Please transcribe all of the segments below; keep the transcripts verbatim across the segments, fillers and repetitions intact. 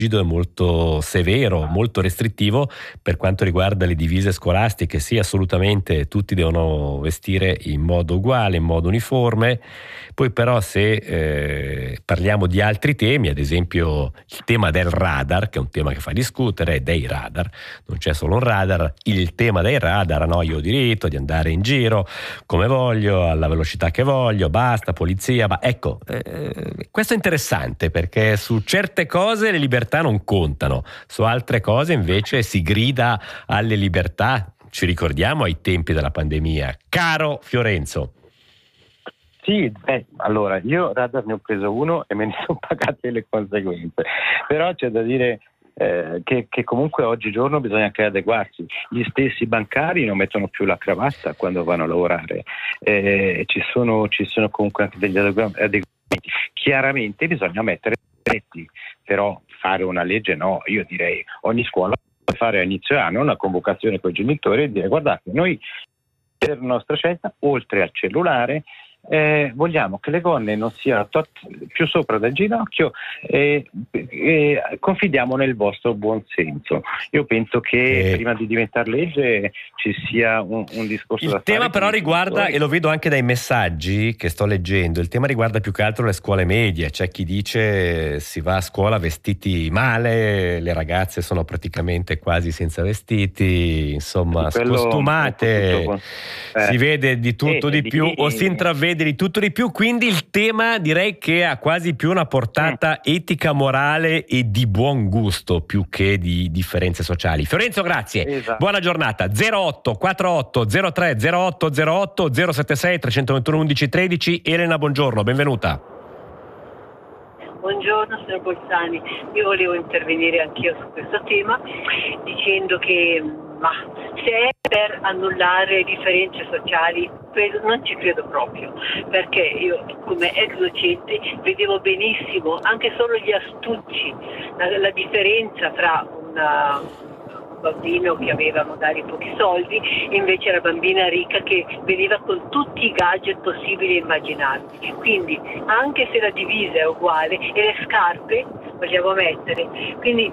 è molto severo, molto restrittivo per quanto riguarda le divise scolastiche. Sì, assolutamente tutti devono vestire in modo uguale, in modo uniforme. Poi però se eh, parliamo di altri temi, ad esempio il tema del radar, che è un tema che fa discutere, dei radar, non c'è solo un radar, il tema dei radar, no, io ho diritto di andare in giro come voglio, alla velocità che voglio, basta, polizia, ma ecco, eh, questo è interessante perché su certe cose le libertà non contano, su altre cose invece si grida alle libertà. Ci ricordiamo ai tempi della pandemia. Caro Fiorenzo. Sì, beh, allora io radar ne ho preso uno e me ne sono pagate le conseguenze, però c'è da dire eh, che, che comunque oggigiorno bisogna anche adeguarsi. Gli stessi bancari non mettono più la cravatta quando vanno a lavorare, eh, ci sono, ci sono comunque anche degli adeguamenti. Chiaramente bisogna mettere stretti, però fare una legge no, io direi ogni scuola può fare a inizio anno una convocazione con i genitori e dire: guardate, noi per nostra scelta, oltre al cellulare, Eh, vogliamo che le gonne non siano tot, più sopra del ginocchio e, e confidiamo nel vostro buon senso. Io penso che eh. prima di diventare legge ci sia un, un discorso il da tema fare però riguarda, genitori. e lo vedo anche dai messaggi che sto leggendo, il tema riguarda più che altro le scuole medie. C'è chi dice si va a scuola vestiti male, le ragazze sono praticamente quasi senza vestiti, insomma scostumate, con... eh. si vede di tutto eh, di di... più o si intravede di tutto di più, quindi il tema direi che ha quasi più una portata mm. etica, morale e di buon gusto più che di differenze sociali. Fiorenzo, grazie, esatto. Buona giornata. Zero otto quarantotto zero tre zero otto zero otto zero sette sei tre due uno undici tredici. Elena, buongiorno, benvenuta. Buongiorno signor Bolzani, io volevo intervenire anch'io su questo tema dicendo che ma se è per annullare differenze sociali non ci credo proprio, perché io come ex docente vedevo benissimo anche solo gli astucci, la, la differenza tra una bambino che aveva magari pochi soldi e invece la bambina ricca che veniva con tutti i gadget possibili e immaginabili. Quindi anche se la divisa è uguale e le scarpe vogliamo mettere, quindi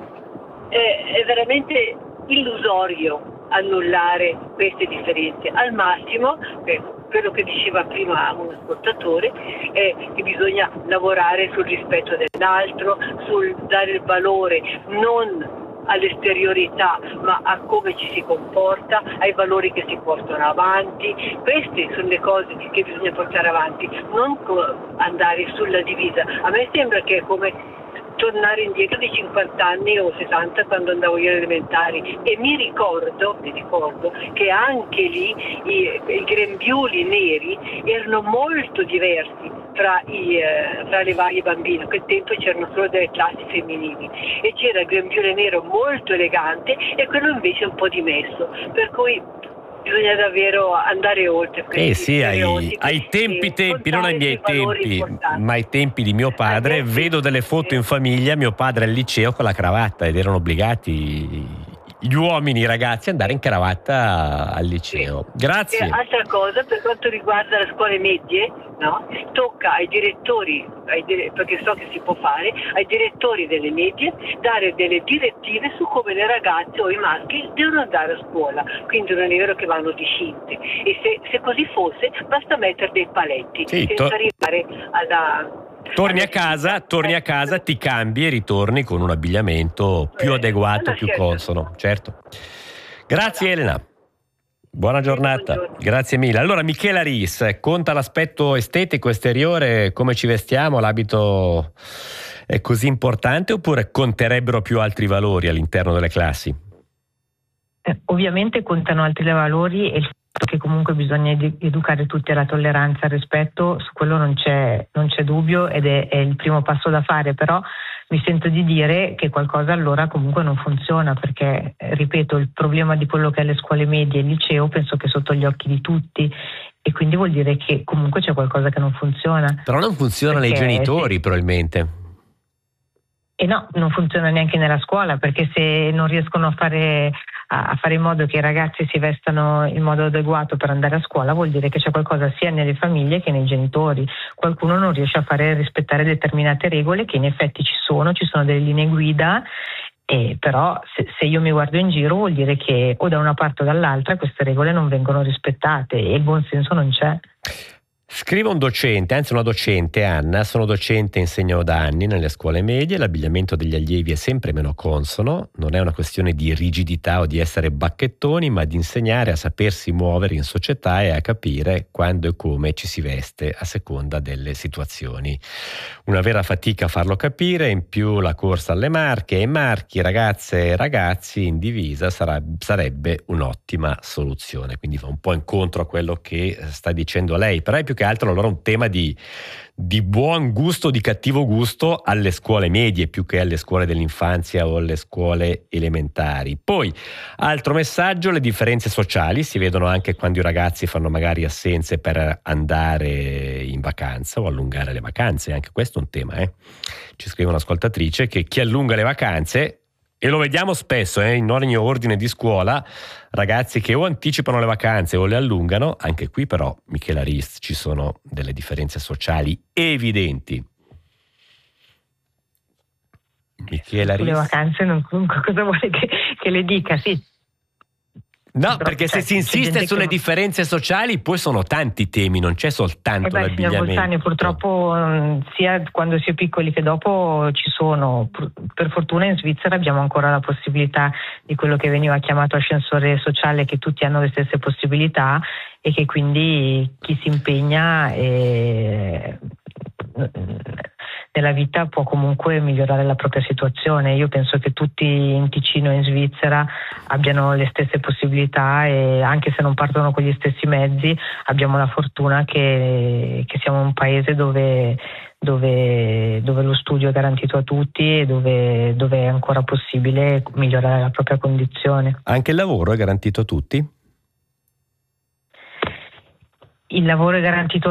è, è veramente illusorio annullare queste differenze. Al massimo, eh, quello che diceva prima un ascoltatore, è che bisogna lavorare sul rispetto dell'altro, sul dare il valore non all'esteriorità ma a come ci si comporta, ai valori che si portano avanti. Queste sono le cose che bisogna portare avanti, non andare sulla divisa. A me sembra che è come tornare indietro di cinquanta anni o sessanta quando andavo io alle elementari, e mi ricordo, mi ricordo che anche lì i, i grembiuli neri erano molto diversi fra, i, eh, fra le varie bambine. A quel tempo c'erano solo delle classi femminili e c'era il grembiule nero molto elegante e quello invece un po' dimesso, per cui bisogna davvero andare oltre. Eh sì, ai, ai tempi tempi, non ai miei tempi, ma ai tempi di mio padre, vedo delle foto in famiglia, mio padre al liceo con la cravatta ed erano obbligati gli uomini, i ragazzi, ad andare in cravatta al liceo. Grazie. E altra cosa, per quanto riguarda le scuole medie, no? Tocca ai direttori, ai dire- perché so che si può fare, ai direttori delle medie dare delle direttive su come le ragazze o i maschi devono andare a scuola, quindi non è vero che vanno discinte, e se, se così fosse basta mettere dei paletti, sì, senza to- arrivare alla... Torni a casa, torni a casa, ti cambi e ritorni con un abbigliamento più adeguato, più consono. Certo. Grazie Elena. Buona giornata. Grazie mille. Allora, Michela Ris, conta l'aspetto estetico esteriore, come ci vestiamo, l'abito è così importante oppure conterebbero più altri valori all'interno delle classi? Eh, ovviamente contano altri valori e il che comunque bisogna ed- educare tutti alla tolleranza, al rispetto, su quello non c'è, non c'è dubbio ed è, è il primo passo da fare, però mi sento di dire che qualcosa allora comunque non funziona, perché eh, ripeto, il problema di quello che è le scuole medie e il liceo penso che è sotto gli occhi di tutti e quindi vuol dire che comunque c'è qualcosa che non funziona. Però non funzionano i genitori, sì. Probabilmente. E no, non funziona neanche nella scuola, perché se non riescono a fare, a fare in modo che i ragazzi si vestano in modo adeguato per andare a scuola, vuol dire che c'è qualcosa sia nelle famiglie che nei genitori. Qualcuno non riesce a fare rispettare determinate regole che in effetti ci sono, ci sono delle linee guida, e però se, se io mi guardo in giro vuol dire che o da una parte o dall'altra queste regole non vengono rispettate e il buon senso non c'è. Scrive un docente, anzi una docente, Anna, sono docente e insegno da anni nelle scuole medie, l'abbigliamento degli allievi è sempre meno consono, non è una questione di rigidità o di essere bacchettoni, ma di insegnare a sapersi muovere in società e a capire quando e come ci si veste a seconda delle situazioni. Una vera fatica a farlo capire, in più la corsa alle marche e marchi, ragazze e ragazzi in divisa sarà, sarebbe un'ottima soluzione, quindi va un po' incontro a quello che sta dicendo lei, però è più che altro allora un tema di, di buon gusto, di cattivo gusto alle scuole medie più che alle scuole dell'infanzia o alle scuole elementari. Poi, altro messaggio, le differenze sociali si vedono anche quando i ragazzi fanno magari assenze per andare in vacanza o allungare le vacanze, anche questo è un tema. Eh? Ci scrive un'ascoltatrice che chi allunga le vacanze, e lo vediamo spesso eh, in ogni ordine di scuola, ragazzi che o anticipano le vacanze o le allungano. Anche qui però, Michela Ris, ci sono delle differenze sociali evidenti. Michela Ris. Le vacanze non, cosa vuole che, che le dica? Sì. No, però, perché cioè, se si insiste sulle non... differenze sociali poi sono tanti temi, non c'è soltanto eh beh, l'abbigliamento. Signor Bolzani, purtroppo sia quando si è piccoli che dopo ci sono. Per fortuna in Svizzera abbiamo ancora la possibilità di quello che veniva chiamato ascensore sociale, che tutti hanno le stesse possibilità e che quindi chi si impegna e... nella vita può comunque migliorare la propria situazione. Io penso che tutti in Ticino e in Svizzera abbiano le stesse possibilità e anche se non partono con gli stessi mezzi abbiamo la fortuna che, che siamo un paese dove, dove, dove lo studio è garantito a tutti e dove, dove è ancora possibile migliorare la propria condizione. Anche il lavoro è garantito a tutti? Il lavoro è garantito a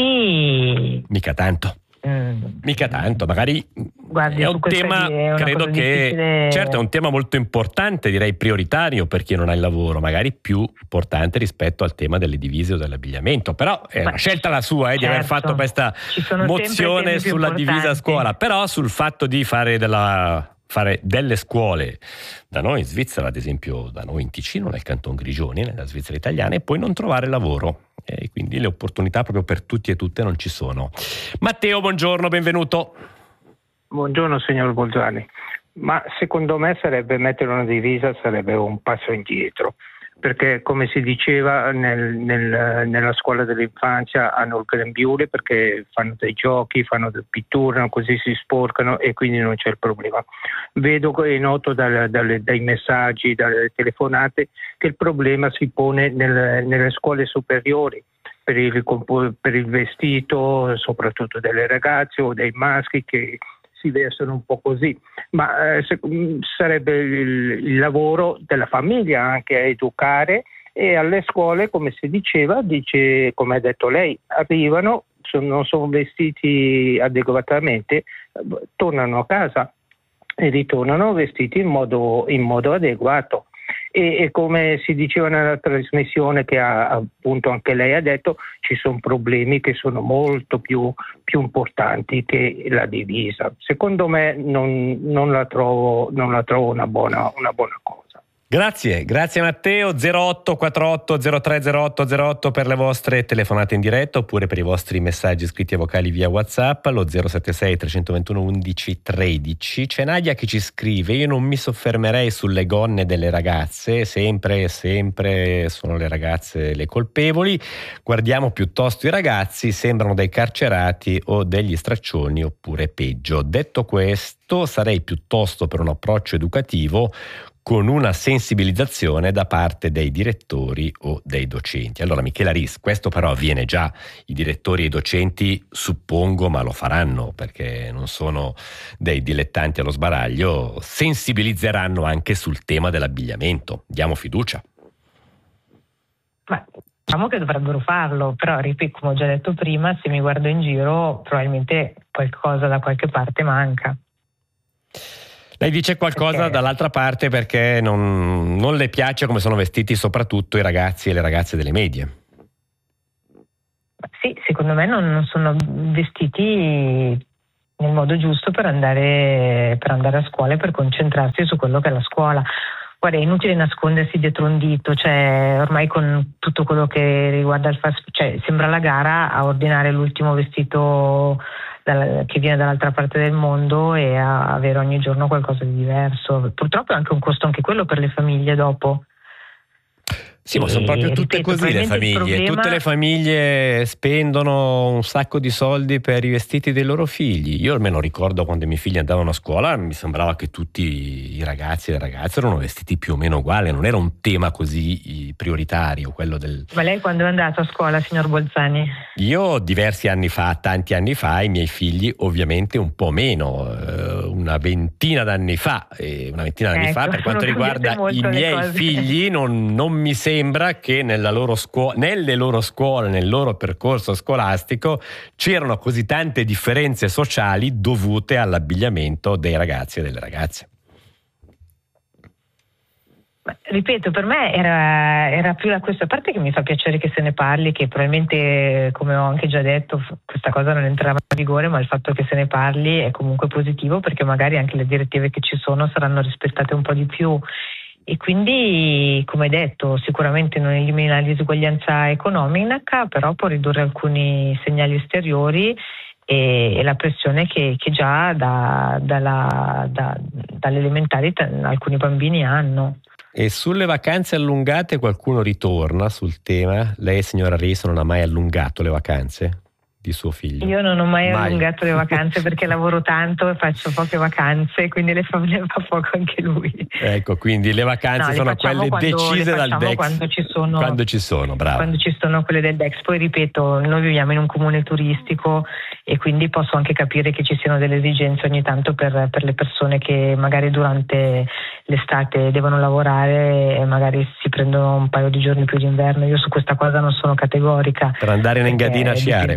tutti? Mica tanto. Mm. Mica tanto, magari. Guardi, è un tema, è credo che difficile... certo è un tema molto importante, direi prioritario per chi non ha il lavoro, magari più importante rispetto al tema delle divise o dell'abbigliamento, però è Beh, una scelta la sua eh, certo. di aver fatto questa mozione sulla divisa a scuola, però sul fatto di fare della fare delle scuole da noi in Svizzera, ad esempio da noi in Ticino, nel Canton Grigioni, nella Svizzera italiana, e poi non trovare lavoro. E quindi le opportunità proprio per tutti e tutte non ci sono. Matteo, buongiorno, benvenuto. Buongiorno signor Bolzani. Ma secondo me sarebbe mettere una divisa sarebbe un passo indietro, perché come si diceva nel, nel, nella scuola dell'infanzia hanno il grembiule perché fanno dei giochi, fanno del pittura, così si sporcano e quindi non c'è il problema. Vedo e noto dalle, dalle, dai messaggi, dalle telefonate che il problema si pone nel, nelle scuole superiori per il, per il vestito soprattutto delle ragazze o dei maschi che si vestono un po' così, ma eh, se, sarebbe il, il lavoro della famiglia anche a educare, e alle scuole, come si diceva, dice, come ha detto lei, arrivano, sono, non sono vestiti adeguatamente, tornano a casa e ritornano vestiti in modo, in modo adeguato. E, e come si diceva nella trasmissione che ha, appunto anche lei ha detto, ci sono problemi che sono molto più, più importanti che la divisa. Secondo me non, non la trovo, non la trovo una buona, una buona cosa. Grazie, grazie Matteo. Zero otto quattro otto zero tre zero otto zero otto per le vostre telefonate in diretta oppure per i vostri messaggi scritti e vocali via WhatsApp allo zero sette sei tre due uno undici tredici. C'è Nadia che ci scrive: io non mi soffermerei sulle gonne delle ragazze, sempre sempre sono le ragazze le colpevoli, guardiamo piuttosto i ragazzi, sembrano dei carcerati o degli straccioni oppure peggio. Detto questo, sarei piuttosto per un approccio educativo con una sensibilizzazione da parte dei direttori o dei docenti. Allora Michela Ris, questo però avviene già, i direttori e i docenti suppongo, ma lo faranno perché non sono dei dilettanti allo sbaraglio, sensibilizzeranno anche sul tema dell'abbigliamento. Diamo fiducia. Ma diciamo che dovrebbero farlo, però ripeto, come ho già detto prima, se mi guardo in giro probabilmente qualcosa da qualche parte manca. Lei dice qualcosa perché... dall'altra parte perché non, non le piace come sono vestiti soprattutto i ragazzi e le ragazze delle medie. Sì, secondo me non, non sono vestiti nel modo giusto per andare, per andare a scuola e per concentrarsi su quello che è la scuola. Guarda, è inutile nascondersi dietro un dito, cioè ormai con tutto quello che riguarda il fast food, cioè sembra la gara a ordinare l'ultimo vestito dalla, che viene dall'altra parte del mondo e a avere ogni giorno qualcosa di diverso. Purtroppo è anche un costo anche quello per le famiglie dopo. Sì, ma sono proprio tutte ripeto, così le famiglie. problema... Tutte le famiglie spendono un sacco di soldi per i vestiti dei loro figli. Io almeno ricordo quando i miei figli andavano a scuola, mi sembrava che tutti i ragazzi e le ragazze erano vestiti più o meno uguali, non era un tema così prioritario quello del... Ma lei quando è andato a scuola, signor Bolzani? Io diversi anni fa, tanti anni fa, i miei figli ovviamente un po' meno, una ventina d'anni fa, e una ventina d'anni ecco, fa per quanto riguarda i miei figli non, non mi sembra che nella loro scuola, nelle loro scuole, nel loro percorso scolastico c'erano così tante differenze sociali dovute all'abbigliamento dei ragazzi e delle ragazze. Ripeto, per me era, era più la questa parte che mi fa piacere che se ne parli, che probabilmente, come ho anche già detto, questa cosa non entrerà in vigore, ma il fatto che se ne parli è comunque positivo perché magari anche le direttive che ci sono saranno rispettate un po' di più. E quindi, come detto, sicuramente non elimina la disuguaglianza economica, però può ridurre alcuni segnali esteriori e, e la pressione che, che già da, dalla, da, dalle elementari t- alcuni bambini hanno. E sulle vacanze allungate qualcuno ritorna sul tema? Lei, signora Riso, non ha mai allungato le vacanze di suo figlio? Io non ho mai, mai. allungato le vacanze perché lavoro tanto e faccio poche vacanze, quindi le fa, ne fa poco anche lui. Ecco, quindi le vacanze no, sono le quelle quando, decise dal D E X quando ci sono, quando ci sono, bravo. Quando ci sono quelle del D E X. Poi ripeto, noi viviamo in un comune turistico e quindi posso anche capire che ci siano delle esigenze ogni tanto per, per le persone che magari durante l'estate devono lavorare e magari si prendono un paio di giorni più d'inverno. Io su questa cosa non sono categorica. Per andare in Engadina a sciare?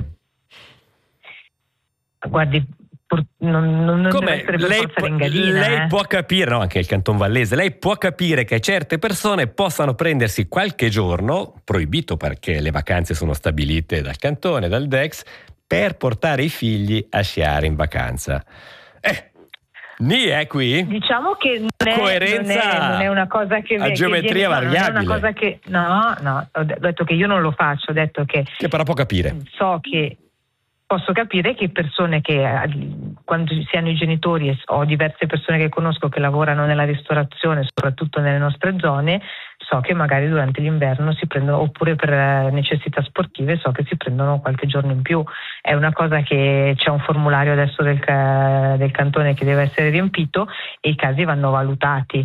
Guardi, pur, non, non deve essere per lei forza può, l'Engadina. Lei eh. può capire, no, anche il Canton Vallese, lei può capire che certe persone possano prendersi qualche giorno, proibito perché le vacanze sono stabilite dal cantone, dal D E X, per portare i figli a sciare in vacanza. Eh, Ni è qui? Diciamo che non è, coerenza non è, non è una cosa che a che geometria viene, no, variabile. non è una cosa che, no, no, ho detto che io non lo faccio, ho detto che che però può capire. So che posso capire che persone che quando si hanno i genitori, e ho diverse persone che conosco che lavorano nella ristorazione, soprattutto nelle nostre zone, so che magari durante l'inverno si prendono, oppure per necessità sportive, so che si prendono qualche giorno in più. È una cosa che c'è un formulario adesso del, del cantone che deve essere riempito e i casi vanno valutati.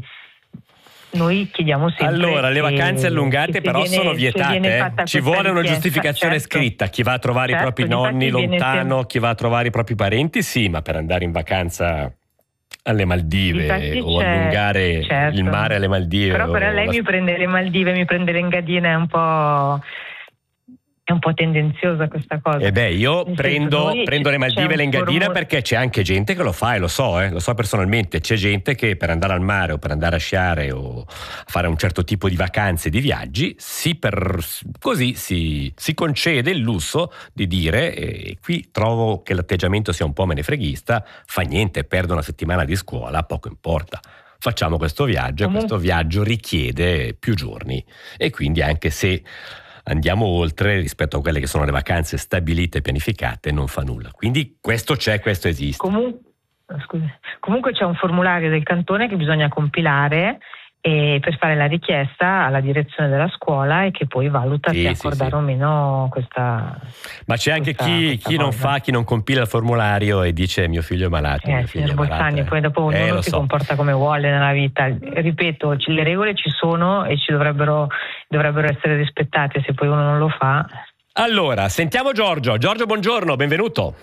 Noi chiediamo sempre. Allora, le vacanze che, allungate che però viene, sono vietate. Eh? Ci vuole una giustificazione certo. scritta. Chi va a trovare certo, i propri nonni lontano, sempre... chi va a trovare i propri parenti, sì, ma per andare in vacanza alle Maldive infatti o allungare certo. il mare alle Maldive. Però per lei la... mi prende le Maldive, mi prende l'Engadina, è un po'. È un po' tendenziosa questa cosa. E eh beh, io prendo, noi, prendo le Maldive e l'Engadina formula... perché c'è anche gente che lo fa e lo so, eh, lo so personalmente. C'è gente che per andare al mare o per andare a sciare o a fare un certo tipo di vacanze, di viaggi, si per, così si, si concede il lusso di dire, e qui trovo che l'atteggiamento sia un po' menefreghista, fa niente, perdo una settimana di scuola, poco importa. Facciamo questo viaggio e questo viaggio richiede più giorni e quindi anche se andiamo oltre rispetto a quelle che sono le vacanze stabilite e pianificate, non fa nulla. Quindi questo c'è, questo esiste. Comun- scusi. Comunque c'è un formulario del cantone che bisogna compilare e per fare la richiesta alla direzione della scuola e che poi valuta sì, se sì, accordare sì. o meno questa. Ma c'è anche questa, chi, questa chi non cosa. fa, chi non compila il formulario e dice mio figlio è malato. Eh, mio figlio signor è malato, Bolzani, eh. poi dopo ognuno eh, si so. comporta come vuole nella vita. Ripeto, le regole ci sono e ci dovrebbero, dovrebbero essere rispettate, se poi uno non lo fa. Allora, sentiamo Giorgio. Giorgio, buongiorno, benvenuto.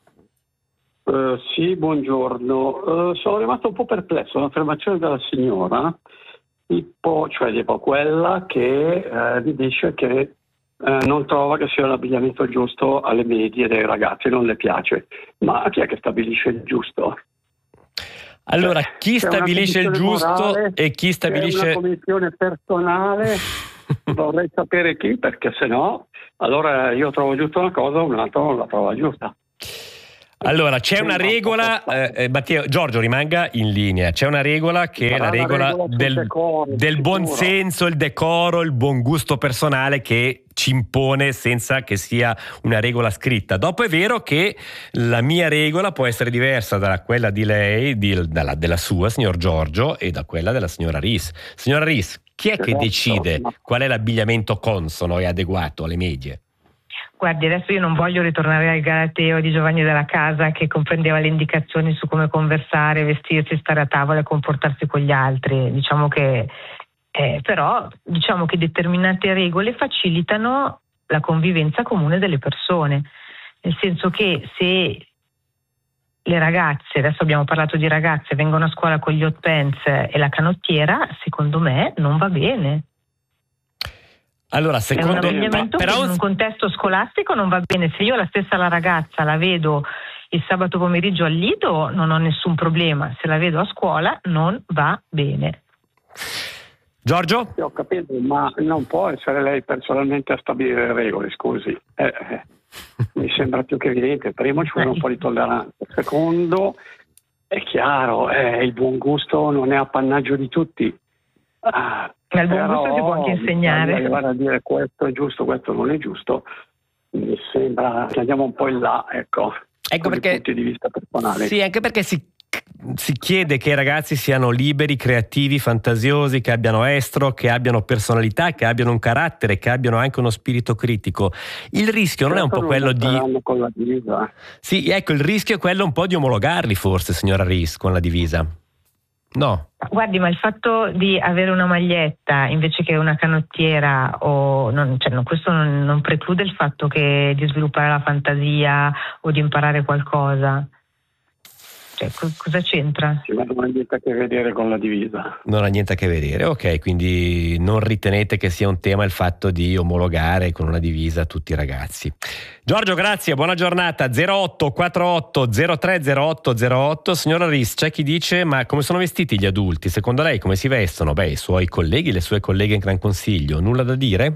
Uh, sì, buongiorno. Uh, sono rimasto un po' perplesso all'affermazione della signora, tipo, cioè tipo quella che uh, mi dice che uh, non trova che sia l'abbigliamento giusto alle medie dei ragazzi, non le piace. Ma chi è che stabilisce il giusto? Allora, chi c'è stabilisce il giusto morale, e chi stabilisce... C'è una commissione personale, vorrei sapere chi, perché se no, allora io trovo giusta una cosa, un altro non la trova giusta. Allora, c'è una regola, eh, Matteo, Giorgio rimanga in linea, c'è una regola che è la regola, regola del, decoro, del buon senso, il decoro, il buon gusto personale che ci impone senza che sia una regola scritta. Dopo è vero che la mia regola può essere diversa da quella di lei, di, dalla, della sua, signor Giorgio, e da quella della signora Ris. Signora Ris, chi è che decide qual è l'abbigliamento consono e adeguato alle medie? Guardi, adesso io non voglio ritornare al galateo di Giovanni della Casa che comprendeva le indicazioni su come conversare, vestirsi, stare a tavola e comportarsi con gli altri. Diciamo che, eh, però, diciamo che determinate regole facilitano la convivenza comune delle persone. Nel senso che se le ragazze, adesso abbiamo parlato di ragazze, vengono a scuola con gli hot pants e la canottiera, secondo me non va bene. Allora, secondo me, però in un contesto scolastico non va bene. Se io la stessa la ragazza la vedo il sabato pomeriggio al Lido non ho nessun problema, se la vedo a scuola non va bene. Giorgio? Sì, ho capito, ma non può essere lei personalmente a stabilire le regole, scusi. Eh, eh, mi sembra più che evidente. Primo, ci vuole un po' di tolleranza. Secondo, è chiaro, eh, il buon gusto non è appannaggio di tutti. Ah, Ma il buon gusto si può anche insegnare. Arrivare a dire questo è giusto, questo non è giusto, mi sembra che andiamo un po' in là, ecco, ecco perché, punti di vista personali. Sì, anche perché si, si chiede che i ragazzi siano liberi, creativi, fantasiosi, che abbiano estro, che abbiano personalità, che abbiano un carattere, che abbiano anche uno spirito critico. Il rischio certo non è un po' quello di... Con la divisa. Sì, ecco, il rischio è quello un po' di omologarli forse, signora Ris, con la divisa. No. Guardi, ma il fatto di avere una maglietta invece che una canottiera o non, cioè, no, questo non, non preclude il fatto che di sviluppare la fantasia o di imparare qualcosa. Cioè, co- cosa c'entra? Sì, ma non ha niente a che vedere con la divisa. Non ha niente a che vedere, ok, quindi non ritenete che sia un tema il fatto di omologare con una divisa tutti i ragazzi. Giorgio, grazie, buona giornata. zero otto quarantotto zero tre zero otto zero otto. Signora Ris, c'è chi dice: ma come sono vestiti gli adulti? Secondo lei come si vestono? Beh, i suoi colleghi, le sue colleghe in Gran Consiglio, nulla da dire?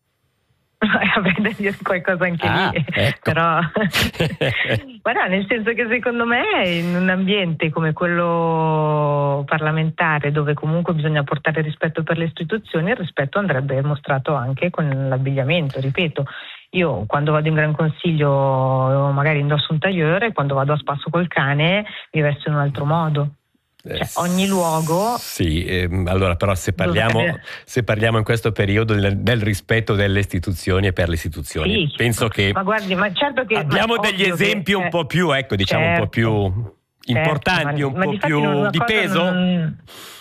Avrei da dire qualcosa anche ah, lì, ecco. Però guarda, nel senso che secondo me in un ambiente come quello parlamentare, dove comunque bisogna portare rispetto per le istituzioni, il rispetto andrebbe mostrato anche con l'abbigliamento. Ripeto, io quando vado in Gran Consiglio magari indosso un tailleur e quando vado a spasso col cane mi vesto in un altro modo. Cioè, ogni luogo. Sì, ehm, allora però se parliamo, se parliamo in questo periodo del, del rispetto delle istituzioni e per le istituzioni, sì, penso che, ma guardi, ma certo che abbiamo ma degli esempi che, un po' più, ecco, diciamo certo, un po' più importanti, certo, ma, un ma po' più di peso. Non...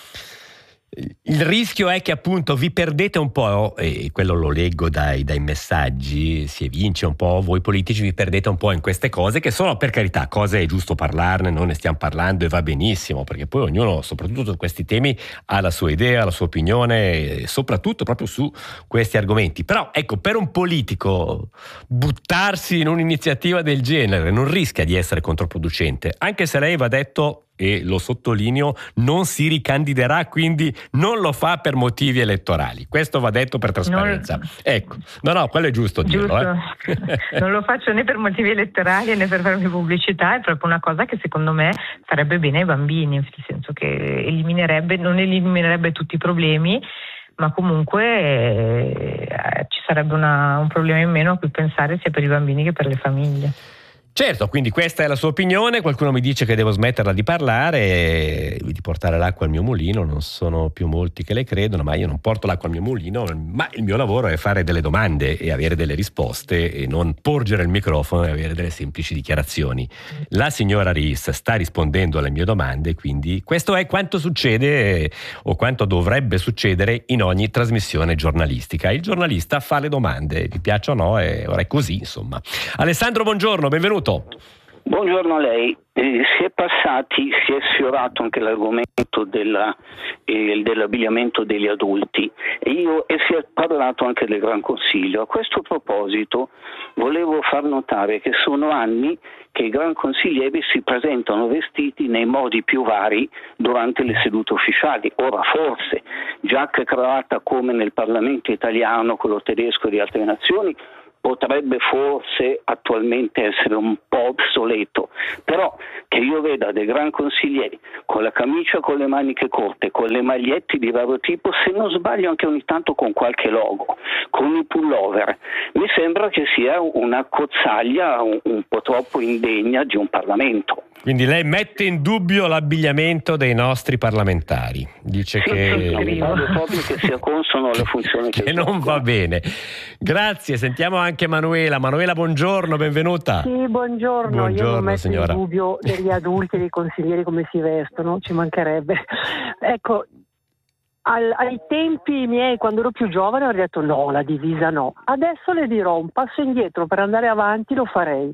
Il rischio è che appunto vi perdete un po', e quello lo leggo dai, dai messaggi, si evince un po', voi politici vi perdete un po' in queste cose che sono, per carità, cose è giusto parlarne, noi ne stiamo parlando e va benissimo, perché poi ognuno, soprattutto su questi temi, ha la sua idea, la sua opinione, soprattutto proprio su questi argomenti. Però ecco, per un politico buttarsi in un'iniziativa del genere non rischia di essere controproducente, anche se lei va detto, e lo sottolineo, non si ricandiderà, quindi non lo fa per motivi elettorali. Questo va detto per trasparenza. Non... Ecco, no, no, quello è giusto, giusto. dirlo. Eh. Non lo faccio né per motivi elettorali né per farmi pubblicità, è proprio una cosa che secondo me farebbe bene ai bambini, nel senso che eliminerebbe, non eliminerebbe tutti i problemi, ma comunque eh, ci sarebbe una, un problema in meno a cui pensare sia per i bambini che per le famiglie. Certo, quindi questa è la sua opinione, qualcuno mi dice che devo smetterla di parlare e di portare l'acqua al mio mulino, non sono più molti che le credono, ma io non porto l'acqua al mio mulino, ma il mio lavoro è fare delle domande e avere delle risposte e non porgere il microfono e avere delle semplici dichiarazioni. La signora Ris sta rispondendo alle mie domande, quindi questo è quanto succede o quanto dovrebbe succedere in ogni trasmissione giornalistica. Il giornalista fa le domande, vi piaccia o no, e ora è così, insomma. Alessandro, buongiorno, benvenuto. Buongiorno a lei. Eh, si è passati, si è sfiorato anche l'argomento della, eh, dell'abbigliamento degli adulti e, io, e si è parlato anche del Gran Consiglio. A questo proposito volevo far notare che sono anni che i Gran Consiglieri si presentano vestiti nei modi più vari durante le sedute ufficiali. Ora forse giacca e cravatta come nel Parlamento italiano, quello tedesco e di altre nazioni, potrebbe forse attualmente essere un po' obsoleto, però che io veda dei gran consiglieri con la camicia con le maniche corte, con le magliette di vario tipo, se non sbaglio anche ogni tanto con qualche logo, con i pullover, mi sembra che sia una cozzaglia un, un po' troppo indegna di un Parlamento. Quindi lei mette in dubbio l'abbigliamento dei nostri parlamentari, dice sì, che... Sì, mi pare proprio che sia consono alle funzioni che, che non va bene. Grazie, sentiamo anche Manuela. Manuela, buongiorno, benvenuta. Sì, buongiorno. Buongiorno, io non metto signora. in dubbio degli adulti e dei consiglieri come si vestono, ci mancherebbe. Ecco, al, ai tempi miei, quando ero più giovane, ho detto no, la divisa no. Adesso le dirò un passo indietro per andare avanti, lo farei.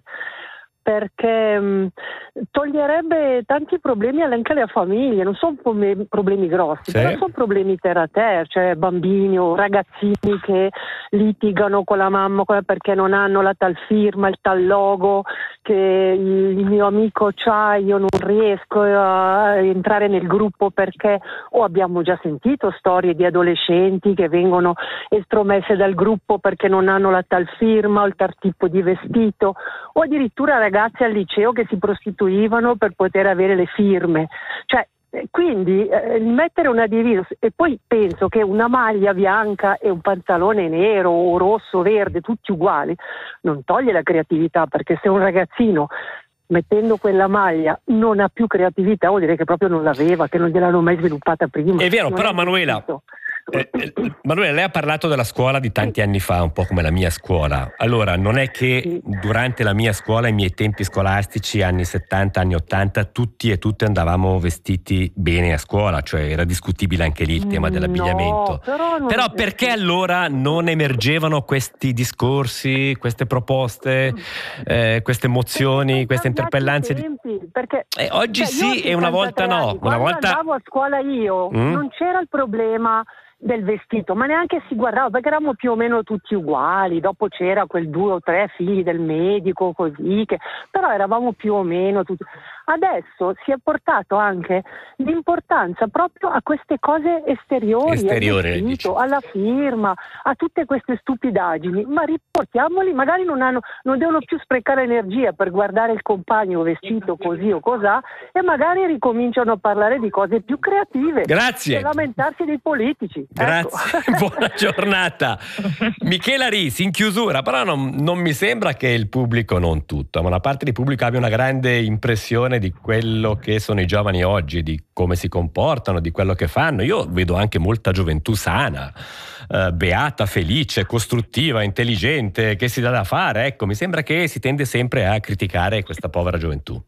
Perché mh, toglierebbe tanti problemi anche alle famiglie, non sono problemi grossi, sì. Però sono problemi terra a terra, cioè bambini o ragazzini che litigano con la mamma perché non hanno la tal firma, il tal logo che il mio amico c'ha, io non riesco a entrare nel gruppo perché o abbiamo già sentito storie di adolescenti che vengono estromesse dal gruppo perché non hanno la tal firma o il tal tipo di vestito, o addirittura ragazzi ragazzi al liceo che si prostituivano per poter avere le firme, cioè quindi eh, mettere una divisa, e poi penso che una maglia bianca e un pantalone nero o rosso, verde, tutti uguali, non toglie la creatività, perché se un ragazzino mettendo quella maglia non ha più creatività vuol dire che proprio non l'aveva, che non gliel'hanno mai sviluppata prima. È vero, non però è Manuela... Eh, eh, Manuela, lei ha parlato della scuola di tanti anni fa, un po' come la mia scuola. Allora, non è che durante la mia scuola, i miei tempi scolastici, anni settanta, anni ottanta, tutti e tutte andavamo vestiti bene a scuola, cioè era discutibile anche lì il tema dell'abbigliamento. No, però non... però perché allora non emergevano questi discorsi, queste proposte, eh, queste mozioni, queste interpellanze? Tempi, perché eh, oggi cioè, sì e una volta no. Anni, una volta andavo a scuola io, mm? non c'era il problema del vestito, ma neanche si guardava, perché eravamo più o meno tutti uguali. Dopo c'era quel due o tre figli del medico, così, che però eravamo più o meno tutti. Adesso si è portato anche l'importanza proprio a queste cose esteriori, Esteriore, al vestito, alla firma, a tutte queste stupidaggini, ma riportiamoli, magari non hanno, non devono più sprecare energia per guardare il compagno vestito così o cos'ha, e magari ricominciano a parlare di cose più creative. Grazie. E lamentarsi dei politici. Grazie, ecco. Buona giornata. Michela Risi, in chiusura, però non, non mi sembra che il pubblico, non tutto, ma una parte del pubblico abbia una grande impressione di quello che sono i giovani oggi, di come si comportano, di quello che fanno. Io vedo anche molta gioventù sana, eh, beata, felice, costruttiva, intelligente, che si dà da fare. Ecco, mi sembra che si tende sempre a criticare questa povera gioventù.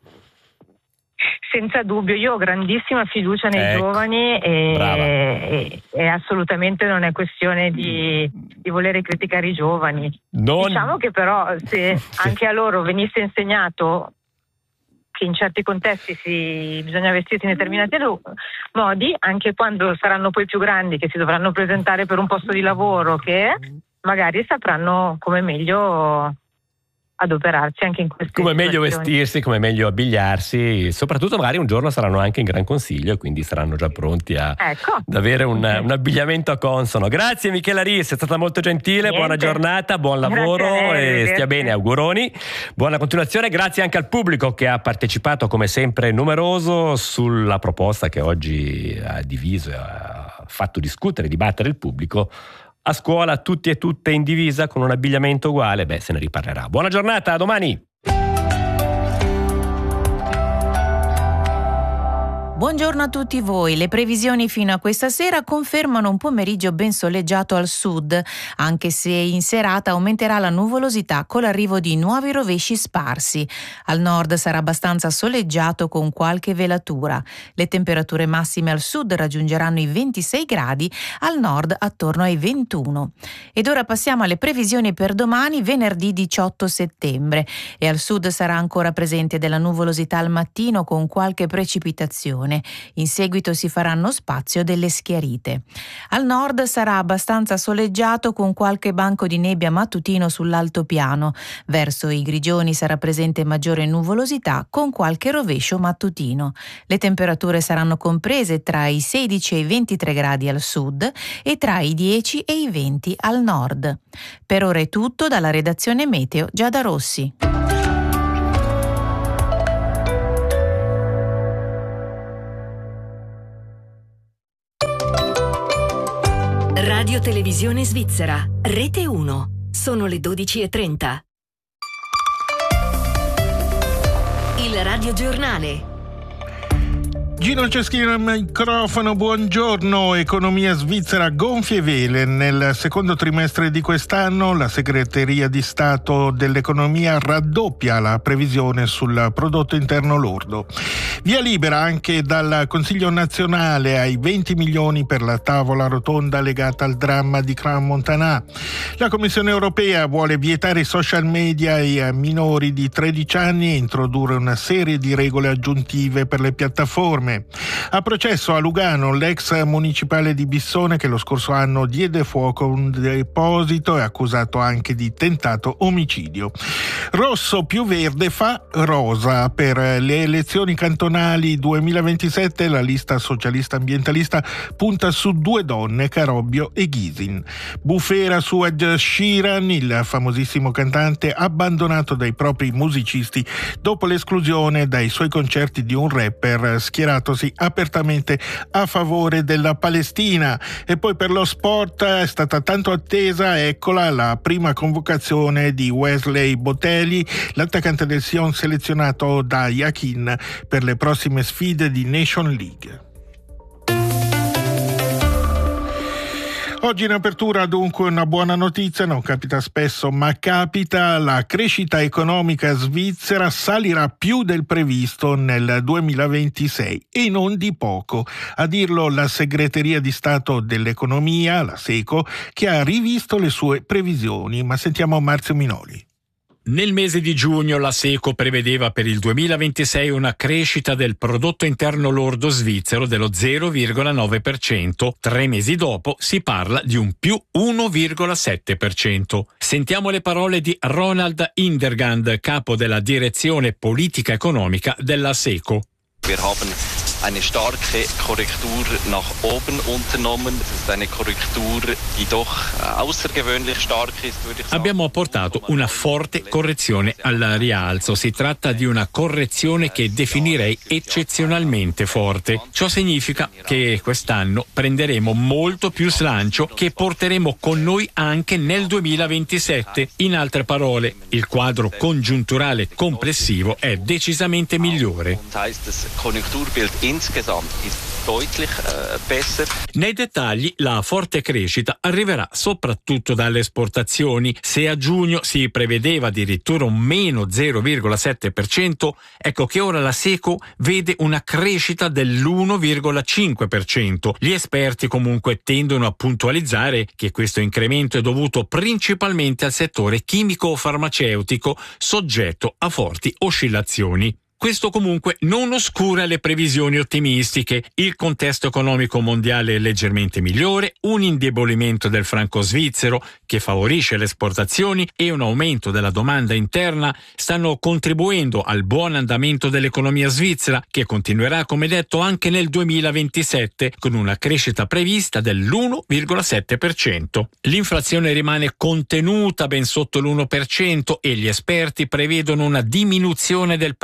Senza dubbio, io ho grandissima fiducia nei ecco, giovani e, e, e assolutamente non è questione di, di volere criticare i giovani. Non... Diciamo che però se sì. anche a loro venisse insegnato che in certi contesti si, bisogna vestirsi in determinati modi, anche quando saranno poi più grandi, che si dovranno presentare per un posto di lavoro, che magari sapranno come meglio adoperarsi anche in queste come situazioni. meglio vestirsi, come meglio abbigliarsi, soprattutto magari un giorno saranno anche in Gran Consiglio e quindi saranno già pronti a, ecco. ad avere un, un abbigliamento consono. Grazie Michela Ris, è stata molto gentile. Niente. Buona giornata, buon lavoro e stia bene, auguroni, buona continuazione. Grazie anche al pubblico che ha partecipato come sempre numeroso sulla proposta che oggi ha diviso e ha fatto discutere, dibattere il pubblico. A scuola tutti e tutte in divisa con un abbigliamento uguale, beh, se ne riparlerà. Buona giornata, a domani! Buongiorno a tutti voi. Le previsioni fino a questa sera confermano un pomeriggio ben soleggiato al sud, anche se in serata aumenterà la nuvolosità con l'arrivo di nuovi rovesci sparsi. Al nord sarà abbastanza soleggiato con qualche velatura. Le temperature massime al sud raggiungeranno i ventisei gradi, al nord attorno ai ventuno. Ed ora passiamo alle previsioni per domani, venerdì diciotto settembre. E al sud sarà ancora presente della nuvolosità al mattino con qualche precipitazione. In seguito si faranno spazio delle schiarite. Al nord sarà abbastanza soleggiato con qualche banco di nebbia mattutino sull'altopiano. Verso i Grigioni sarà presente maggiore nuvolosità con qualche rovescio mattutino. Le temperature saranno comprese tra i sedici e i ventitré gradi al sud e tra i dieci e i venti al nord. Per ora è tutto dalla redazione Meteo Giada Rossi. Radio Televisione Svizzera, Rete uno. Sono le dodici e trenta. Il Radio Giornale. Gino Ceschino al microfono, buongiorno. Economia svizzera a gonfie vele. Nel secondo trimestre di quest'anno la Segreteria di Stato dell'Economia raddoppia la previsione sul prodotto interno lordo. Via libera anche dal Consiglio nazionale ai venti milioni per la tavola rotonda legata al dramma di Crans-Montana. La Commissione europea vuole vietare i social media ai minori di tredici anni e introdurre una serie di regole aggiuntive per le piattaforme. A processo a Lugano l'ex municipale di Bissone che lo scorso anno diede fuoco a un deposito è accusato anche di tentato omicidio. Rosso più verde fa rosa. Per le elezioni cantonali duemilaventisette la lista socialista ambientalista punta su due donne, Carobbio e Ghisin. Bufera su Ed Sheeran, il famosissimo cantante abbandonato dai propri musicisti dopo l'esclusione dai suoi concerti di un rapper schierato apertamente a favore della Palestina. E poi per lo sport è stata tanto attesa, eccola la prima convocazione di Wesley Botelli, l'attaccante del Sion selezionato da Yakin per le prossime sfide di Nation League. Oggi in apertura dunque una buona notizia, non capita spesso ma capita, la crescita economica svizzera salirà più del previsto nel duemilaventisei e non di poco, a dirlo la Segreteria di Stato dell'Economia, la SECO, che ha rivisto le sue previsioni, ma sentiamo Marzio Minoli. Nel mese di giugno la SECO prevedeva per il duemilaventisei una crescita del prodotto interno lordo svizzero dello zero virgola nove per cento. Tre mesi dopo si parla di un più uno virgola sette per cento. Sentiamo le parole di Ronald Indergand, capo della direzione politica economica della SECO. Wir haben eine starke Korrektur nach oben unternommen. Das ist eine Korrektur, die doch außergewöhnlich stark ist, würde ich sagen. Abbiamo apportato una forte correzione al rialzo. Si tratta di una correzione che definirei eccezionalmente forte. Ciò significa che quest'anno prenderemo molto più slancio che porteremo con noi anche nel duemilaventisette. In altre parole, il quadro congiunturale complessivo è decisamente migliore. Insgesamt ist deutlich äh, besser. Nei dettagli, la forte crescita arriverà soprattutto dalle esportazioni. Se a giugno si prevedeva addirittura un meno zero virgola sette per cento, ecco che ora la SECO vede una crescita dell'uno virgola cinque per cento. Gli esperti comunque tendono a puntualizzare che questo incremento è dovuto principalmente al settore chimico-farmaceutico, soggetto a forti oscillazioni. Questo comunque non oscura le previsioni ottimistiche. Il contesto economico mondiale è leggermente migliore, un indebolimento del franco svizzero che favorisce le esportazioni e un aumento della domanda interna stanno contribuendo al buon andamento dell'economia svizzera, che continuerà, come detto, anche nel duemilaventisette con una crescita prevista dell'uno virgola sette per cento. L'inflazione rimane contenuta ben sotto l'uno per cento e gli esperti prevedono una diminuzione del prezzo del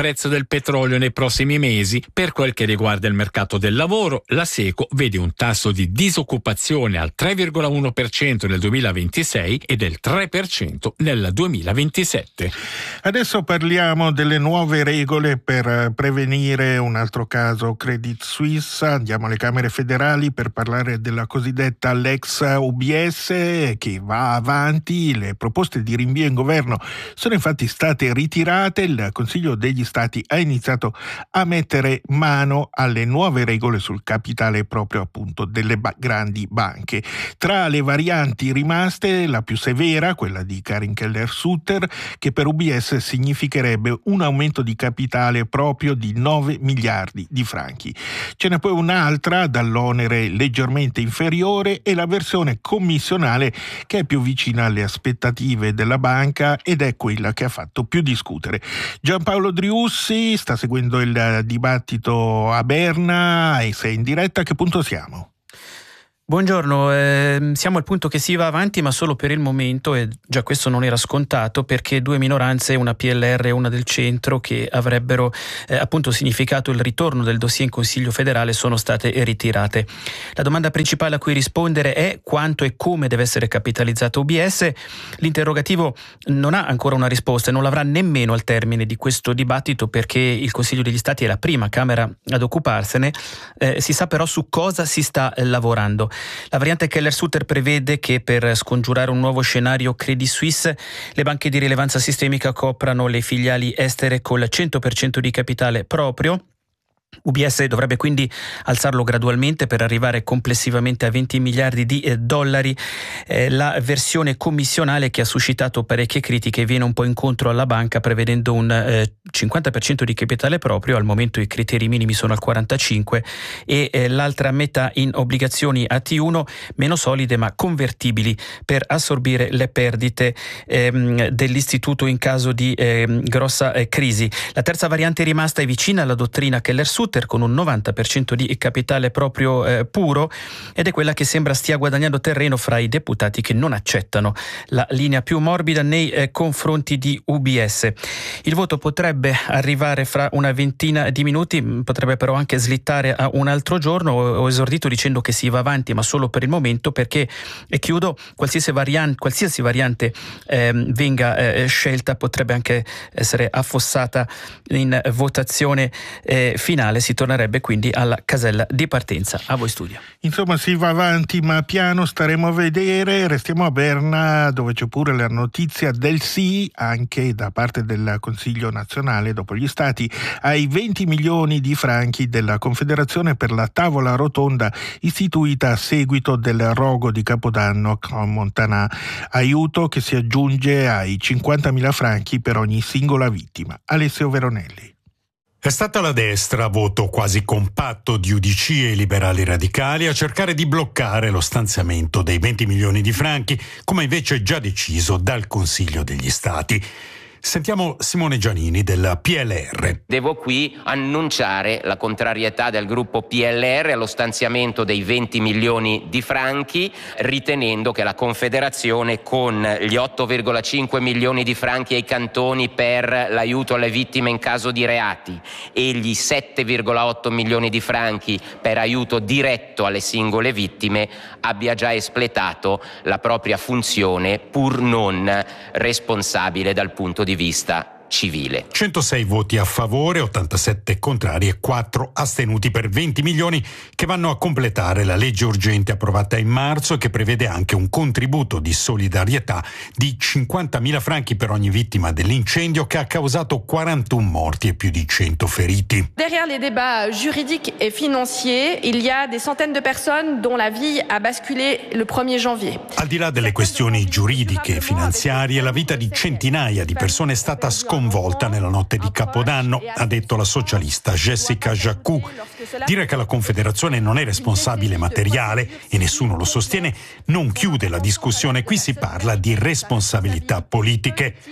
del petrolio nei prossimi mesi. Per quel che riguarda il mercato del lavoro, la SECO vede un tasso di disoccupazione al tre virgola uno per cento nel duemilaventisei e del tre per cento nel duemilaventisette. Adesso parliamo delle nuove regole per prevenire un altro caso Credit Suisse. Andiamo alle Camere federali per parlare della cosiddetta Lex U B S che va avanti. Le proposte di rinvio in governo sono infatti state ritirate. Il Consiglio degli Stati ha iniziato a mettere mano alle nuove regole sul capitale proprio appunto delle ba- grandi banche. Tra le varianti rimaste, la più severa, quella di Karin Keller-Sutter, che per U B S significherebbe un aumento di capitale proprio di nove miliardi di franchi. Ce n'è poi un'altra dall'onere leggermente inferiore e la versione commissionale che è più vicina alle aspettative della banca ed è quella che ha fatto più discutere. Giampaolo Driussi sta seguendo il dibattito a Berna e sei in diretta. A che punto siamo? Buongiorno, eh, siamo al punto che si va avanti ma solo per il momento, e già questo non era scontato perché due minoranze, una P L R e una del centro, che avrebbero eh, appunto significato il ritorno del dossier in Consiglio federale, sono state ritirate. La domanda principale a cui rispondere è quanto e come deve essere capitalizzato U B S. L'interrogativo non ha ancora una risposta e non l'avrà nemmeno al termine di questo dibattito perché il Consiglio degli Stati è la prima Camera ad occuparsene. Eh, si sa però su cosa si sta eh, lavorando. La variante Keller-Sutter prevede che per scongiurare un nuovo scenario Credit Suisse le banche di rilevanza sistemica coprano le filiali estere col cento per cento di capitale proprio. U B S dovrebbe quindi alzarlo gradualmente per arrivare complessivamente a venti miliardi di eh, dollari. Eh, la versione commissionale, che ha suscitato parecchie critiche, viene un po' incontro alla banca prevedendo un eh, cinquanta per cento di capitale proprio. Al momento i criteri minimi sono al quarantacinque per cento e eh, l'altra metà in obbligazioni A T uno meno solide ma convertibili per assorbire le perdite ehm, dell'istituto in caso di ehm, grossa eh, crisi. La terza variante rimasta è vicina alla dottrina Keller-Sutter con un novanta per cento di capitale proprio eh, puro ed è quella che sembra stia guadagnando terreno fra i deputati che non accettano la linea più morbida nei eh, confronti di U B S. Il voto potrebbe arrivare fra una ventina di minuti, potrebbe però anche slittare a un altro giorno. Ho esordito dicendo che si va avanti ma solo per il momento perché, e chiudo, qualsiasi variante, qualsiasi variante eh, venga eh, scelta potrebbe anche essere affossata in votazione eh, finale. Si tornerebbe quindi alla casella di partenza. A voi studio. Insomma, si va avanti ma piano, staremo a vedere. Restiamo a Berna, dove c'è pure la notizia del sì anche da parte del Consiglio nazionale dopo gli stati ai venti milioni di franchi della Confederazione per la tavola rotonda istituita a seguito del rogo di Capodanno con Montanà, aiuto che si aggiunge ai cinquantamila franchi per ogni singola vittima. Alessio Veronelli. È stata la destra, a voto quasi compatto di U D C e liberali radicali, a cercare di bloccare lo stanziamento dei venti milioni di franchi, come invece già deciso dal Consiglio degli Stati. Sentiamo Simone Giannini della P L R. Devo qui annunciare la contrarietà del gruppo P L R allo stanziamento dei venti milioni di franchi, ritenendo che la Confederazione, con gli otto virgola cinque milioni di franchi ai cantoni per l'aiuto alle vittime in caso di reati e gli sette virgola otto milioni di franchi per aiuto diretto alle singole vittime, abbia già espletato la propria funzione, pur non responsabile dal punto di vista civile. centosei voti a favore, ottantasette contrari e quattro astenuti per venti milioni che vanno a completare la legge urgente approvata in marzo e che prevede anche un contributo di solidarietà di cinquantamila franchi per ogni vittima dell'incendio che ha causato quarantuno morti e più di cento feriti. Derrière les débats juridiques et financiers, il y a des centaines de personnes dont la vie a basculé le primo janvier. Al di là delle questioni giuridiche e finanziarie, la vita di centinaia di persone è stata sconvolta nella notte di Capodanno, ha detto la socialista Jessica Jacou. Dire che la Confederazione non è responsabile materiale, e nessuno lo sostiene, non chiude la discussione. Qui si parla di responsabilità politiche.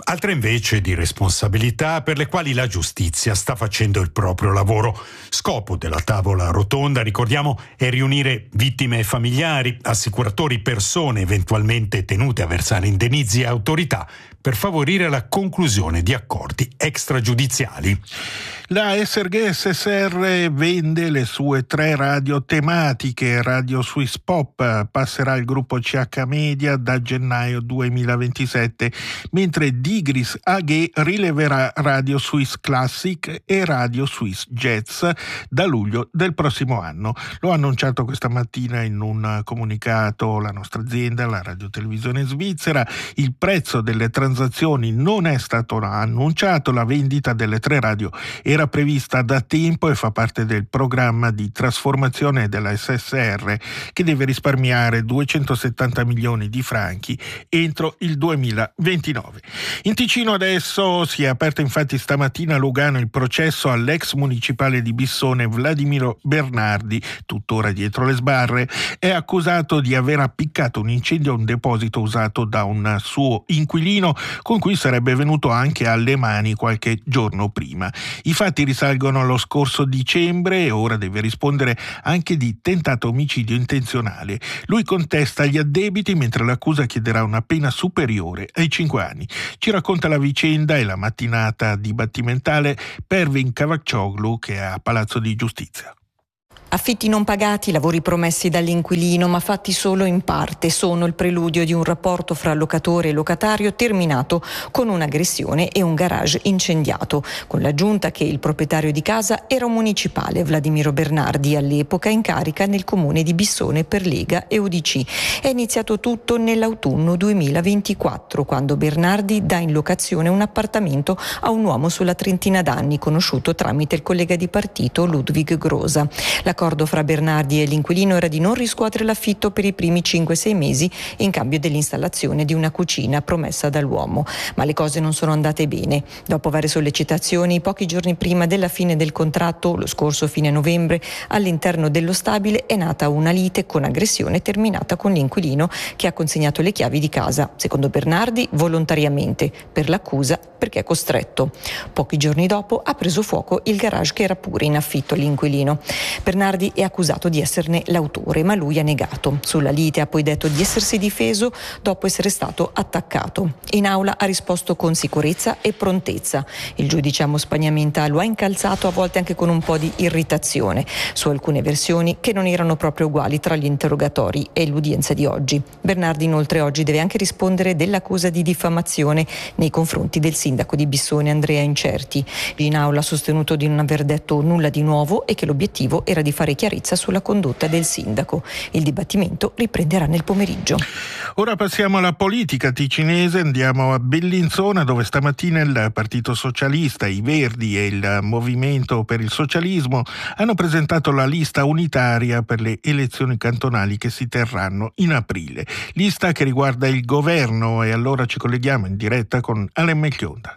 altre invece di responsabilità per le quali la giustizia sta facendo il proprio lavoro. Scopo della tavola rotonda, ricordiamo, è riunire vittime e familiari, assicuratori, persone eventualmente tenute a versare indennizzi e autorità per favorire la conclusione di accordi extragiudiziali. La Eserghe S S R vende le sue tre radio tematiche. Radio Swiss Pop passerà al gruppo C H Media da gennaio duemilaventisette, mentre Digris A G rileverà Radio Swiss Classic e Radio Swiss Jazz da luglio del prossimo anno. Lo ha annunciato questa mattina in un comunicato la nostra azienda, la Radio Televisione Svizzera. Il prezzo delle transazioni non è stato annunciato, la vendita delle tre radio era prevista da tempo e fa parte del programma di trasformazione della S S R, che deve risparmiare duecentosettanta milioni di franchi entro il duemilaventinove. In Ticino adesso si è aperto infatti stamattina a Lugano il processo all'ex municipale di Bissone Vladimiro Bernardi, tuttora dietro le sbarre. È accusato di aver appiccato un incendio a un deposito usato da un suo inquilino con cui sarebbe venuto anche alle mani qualche giorno prima. I fatti risalgono allo scorso dicembre e ora deve rispondere anche di tentato omicidio intenzionale. Lui contesta gli addebiti mentre l'accusa chiederà una pena superiore ai cinque anni. Ci racconta la vicenda e la mattinata dibattimentale Pervin Cavaccioglu, che è a Palazzo di Giustizia. Affitti non pagati, lavori promessi dall'inquilino ma fatti solo in parte, sono il preludio di un rapporto fra locatore e locatario terminato con un'aggressione e un garage incendiato, con l'aggiunta che il proprietario di casa era un municipale, Vladimiro Bernardi, all'epoca in carica nel comune di Bissone per Lega e U D C. È iniziato tutto nell'autunno duemilaventiquattro, quando Bernardi dà in locazione un appartamento a un uomo sulla trentina d'anni, conosciuto tramite il collega di partito Ludwig Grosa. La L'accordo fra Bernardi e l'inquilino era di non riscuotere l'affitto per i primi cinque sei mesi in cambio dell'installazione di una cucina promessa dall'uomo. Ma le cose non sono andate bene. Dopo varie sollecitazioni, pochi giorni prima della fine del contratto, lo scorso fine novembre, all'interno dello stabile è nata una lite con aggressione terminata con l'inquilino che ha consegnato le chiavi di casa, secondo Bernardi volontariamente, per l'accusa perché è costretto. Pochi giorni dopo ha preso fuoco il garage che era pure in affitto all'inquilino. Bernardi è accusato di esserne l'autore, ma lui ha negato. Sulla lite ha poi detto di essersi difeso dopo essere stato attaccato. In aula ha risposto con sicurezza e prontezza. Il giudice Amos Spagnamenta lo ha incalzato, a volte anche con un po' di irritazione, su alcune versioni che non erano proprio uguali tra gli interrogatori e l'udienza di oggi. Bernardi inoltre oggi deve anche rispondere dell'accusa di diffamazione nei confronti del sindaco di Bissone Andrea Incerti. In aula ha sostenuto di non aver detto nulla di nuovo e che l'obiettivo era di fare chiarezza sulla condotta del sindaco. Il dibattimento riprenderà nel pomeriggio. Ora passiamo alla politica ticinese, andiamo a Bellinzona, dove stamattina il Partito Socialista, i Verdi e il Movimento per il Socialismo hanno presentato la lista unitaria per le elezioni cantonali che si terranno in aprile. Lista che riguarda il governo, e allora ci colleghiamo in diretta con Alain Melchionda.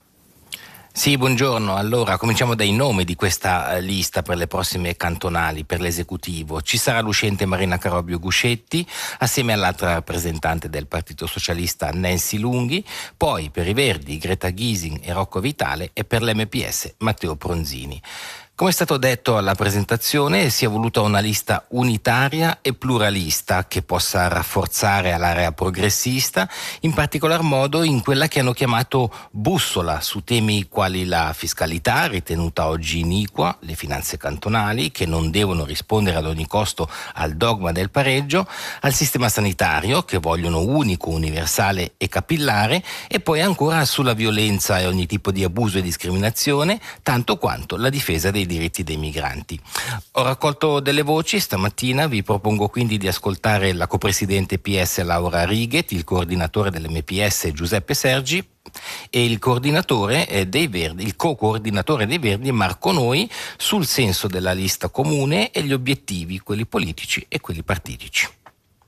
Sì, buongiorno. Allora, cominciamo dai nomi di questa lista per le prossime cantonali, per l'esecutivo. Ci sarà l'uscente Marina Carobbio Guscetti, assieme all'altra rappresentante del Partito Socialista Nancy Lunghi, poi per i Verdi Greta Gysin e Rocco Vitale e per l'M P S Matteo Pronzini. Come è stato detto alla presentazione, si è voluta una lista unitaria e pluralista che possa rafforzare l'area progressista, in particolar modo in quella che hanno chiamato bussola su temi quali la fiscalità, ritenuta oggi iniqua, le finanze cantonali, che non devono rispondere ad ogni costo al dogma del pareggio, al sistema sanitario, che vogliono unico, universale e capillare, e poi ancora sulla violenza e ogni tipo di abuso e discriminazione, tanto quanto la difesa dei diritti dei migranti. Ho raccolto delle voci stamattina, vi propongo quindi di ascoltare la copresidente P S Laura Righet, il coordinatore dell'M P S Giuseppe Sergi e il coordinatore dei Verdi, il co-coordinatore dei Verdi Marco Noi, sul senso della lista comune e gli obiettivi, quelli politici e quelli partitici.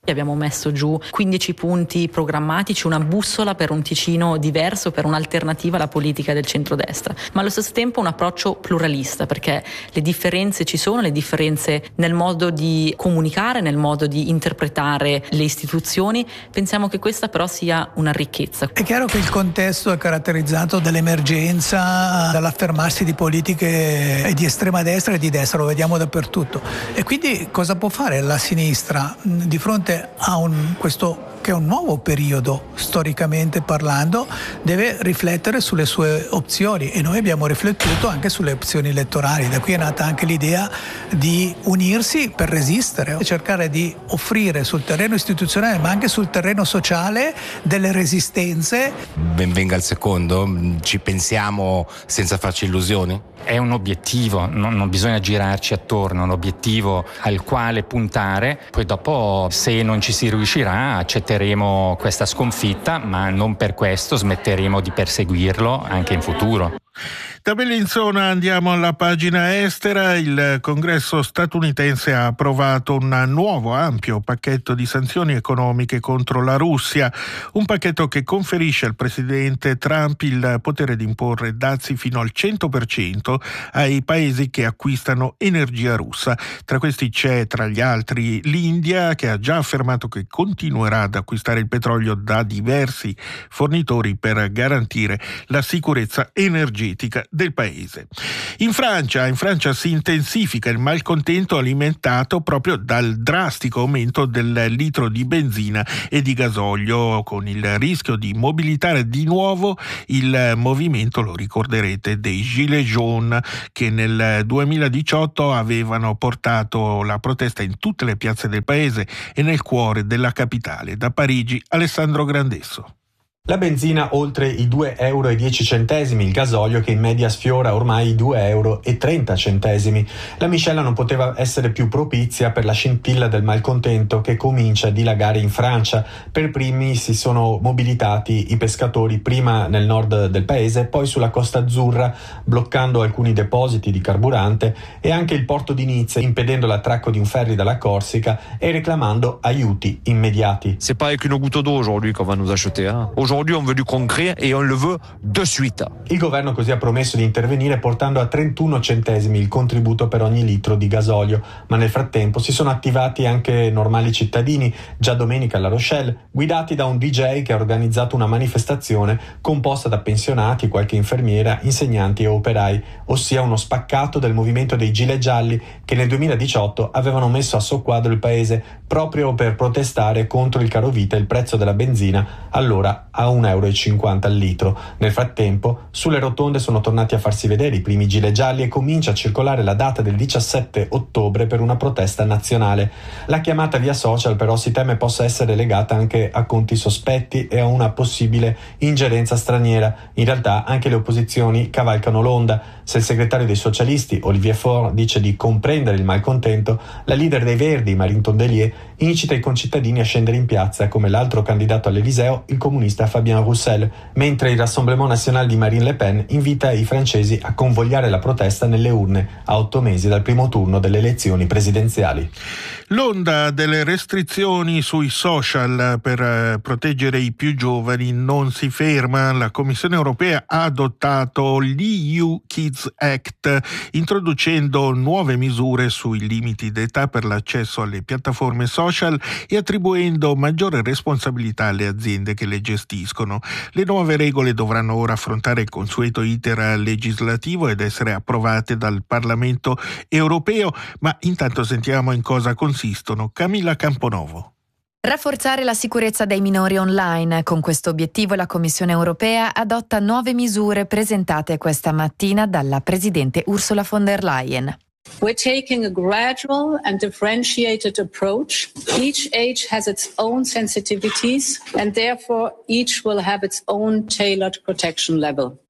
Abbiamo messo giù quindici punti programmatici, una bussola per un Ticino diverso, per un'alternativa alla politica del centrodestra, ma allo stesso tempo un approccio pluralista, perché le differenze ci sono, le differenze nel modo di comunicare, nel modo di interpretare le istituzioni. Pensiamo che questa però sia una ricchezza. È chiaro che il contesto è caratterizzato dall'emergenza, dall'affermarsi di politiche di estrema destra e di destra, lo vediamo dappertutto. E quindi cosa può fare la sinistra di fronte a un, questo che è un nuovo periodo storicamente parlando? Deve riflettere sulle sue opzioni, e noi abbiamo riflettuto anche sulle opzioni elettorali. Da qui è nata anche l'idea di unirsi per resistere e cercare di offrire sul terreno istituzionale ma anche sul terreno sociale delle resistenze. Ben venga il secondo, ci pensiamo senza farci illusioni? È un obiettivo, non, non bisogna girarci attorno, è un obiettivo al quale puntare, poi dopo se non ci si riuscirà accetteremo questa sconfitta, ma non per questo smetteremo di perseguirlo anche in futuro. Da Bellinzona andiamo alla pagina estera. Il Congresso statunitense ha approvato un nuovo ampio pacchetto di sanzioni economiche contro la Russia, un pacchetto che conferisce al presidente Trump il potere di imporre dazi fino al cento per cento ai paesi che acquistano energia russa. Tra questi c'è, tra gli altri, l'India, che ha già affermato che continuerà ad acquistare il petrolio da diversi fornitori per garantire la sicurezza energetica del paese. In Francia, in Francia si intensifica il malcontento alimentato proprio dal drastico aumento del litro di benzina e di gasolio, con il rischio di mobilitare di nuovo il movimento, lo ricorderete, dei Gilets jaunes, che nel duemiladiciotto avevano portato la protesta in tutte le piazze del paese e nel cuore della capitale. Da Parigi, Alessandro Grandesso. La benzina oltre i due euro e dieci centesimi, il gasolio che in media sfiora ormai i due euro e trenta centesimi. La miscela non poteva essere più propizia per la scintilla del malcontento che comincia a dilagare in Francia. Per primi si sono mobilitati i pescatori, prima nel nord del paese, poi sulla Costa Azzurra, bloccando alcuni depositi di carburante, e anche il porto di Nizza, impedendo l'attracco di un ferry dalla Corsica e reclamando aiuti immediati. C'est pas avec une goutte d'eau aujourd'hui qu'on va nous acheter, hein. Aujourd'hui on veut du concret et on le veut de suite. Il governo così ha promesso di intervenire portando a trentuno centesimi il contributo per ogni litro di gasolio, ma nel frattempo si sono attivati anche normali cittadini, già domenica a La Rochelle, guidati da un D J che ha organizzato una manifestazione composta da pensionati, qualche infermiera, insegnanti e operai, ossia uno spaccato del movimento dei Gilet gialli che nel duemiladiciotto avevano messo a soqquadro il paese proprio per protestare contro il caro vita e il prezzo della benzina, allora a un euro e cinquanta al litro. Nel frattempo, sulle rotonde sono tornati a farsi vedere i primi gilet gialli e comincia a circolare la data del diciassette ottobre per una protesta nazionale. La chiamata via social però si teme possa essere legata anche a conti sospetti e a una possibile ingerenza straniera. In realtà anche le opposizioni cavalcano l'onda. Se il segretario dei socialisti, Olivier Faure, dice di comprendere il malcontento, la leader dei Verdi, Marine Tondelier, incita i concittadini a scendere in piazza, come l'altro candidato all'Eliseo, il comunista Fabien Roussel, mentre il Rassemblement National di Marine Le Pen invita i francesi a convogliare la protesta nelle urne a otto mesi dal primo turno delle elezioni presidenziali. L'onda delle restrizioni sui social per proteggere i più giovani non si ferma. La Commissione europea ha adottato l'E U Kids Act, introducendo nuove misure sui limiti d'età per l'accesso alle piattaforme social e attribuendo maggiore responsabilità alle aziende che le gestiscono. Le nuove regole dovranno ora affrontare il consueto iter legislativo ed essere approvate dal Parlamento europeo, ma intanto sentiamo in cosa consistono. Camilla Camponovo. Rafforzare la sicurezza dei minori online. Con questo obiettivo la Commissione europea adotta nuove misure presentate questa mattina dalla Presidente Ursula von der Leyen. We're taking a gradual and differentiated approach. Each age has its own sensitivities and therefore each will have its own tailored protection level.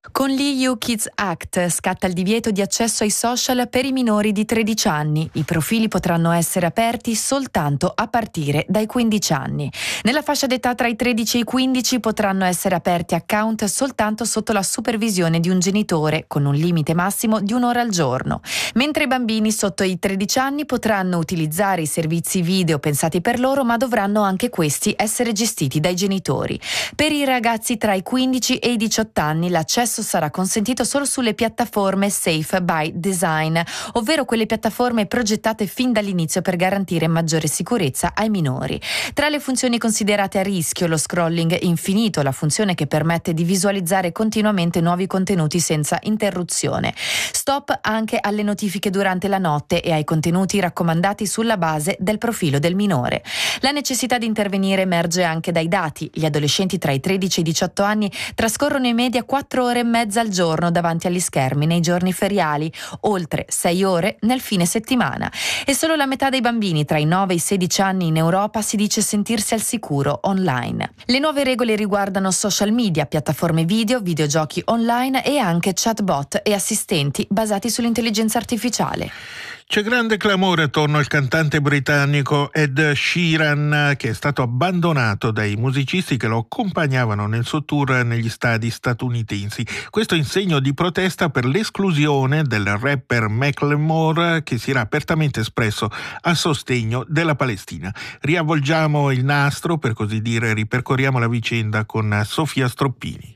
Con l'E U Kids Act scatta il divieto di accesso ai social per i minori di tredici anni. I profili potranno essere aperti soltanto a partire dai quindici anni. Nella fascia d'età tra i tredici e i quindici potranno essere aperti account soltanto sotto la supervisione di un genitore, con un limite massimo di un'ora al giorno. Mentre i bambini sotto i tredici anni potranno utilizzare i servizi video pensati per loro, ma dovranno anche questi essere gestiti dai genitori. Per i ragazzi tra i quindici e i diciotto anni l'accesso sarà consentito solo sulle piattaforme Safe by Design, ovvero quelle piattaforme progettate fin dall'inizio per garantire maggiore sicurezza ai minori. Tra le funzioni considerate a rischio, lo scrolling infinito, la funzione che permette di visualizzare continuamente nuovi contenuti senza interruzione. Stop anche alle notifiche durante la notte e ai contenuti raccomandati sulla base del profilo del minore. La necessità di intervenire emerge anche dai dati. Gli adolescenti tra i tredici e i diciotto anni trascorrono in media quattro ore e mezza al giorno davanti agli schermi nei giorni feriali, oltre sei ore nel fine settimana. E solo la metà dei bambini tra i nove e i sedici anni in Europa si dice sentirsi al sicuro online. Le nuove regole riguardano social media, piattaforme video, videogiochi online e anche chatbot e assistenti basati sull'intelligenza artificiale. C'è grande clamore attorno al cantante britannico Ed Sheeran, che è stato abbandonato dai musicisti che lo accompagnavano nel suo tour negli stadi statunitensi. Questo in segno di protesta per l'esclusione del rapper Macklemore, che si era apertamente espresso a sostegno della Palestina. Riavvolgiamo il nastro, per così dire, ripercorriamo la vicenda con Sofia Stroppini.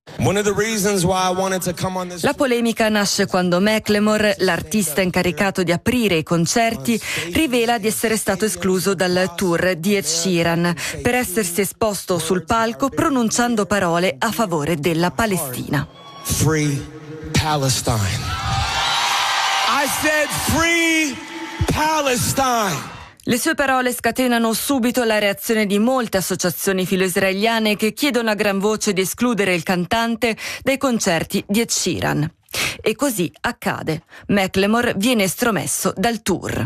La polemica nasce quando Macklemore, l'artista incaricato di aprire i concerti, rivela di essere stato escluso dal tour di Ed Sheeran per essersi esposto sul palco pronunciando parole a favore della Palestina. Free Palestine. I said free Palestine. Le sue parole scatenano subito la reazione di molte associazioni filo-israeliane che chiedono a gran voce di escludere il cantante dai concerti di Ed Sheeran. E così accade. Macklemore viene estromesso dal tour.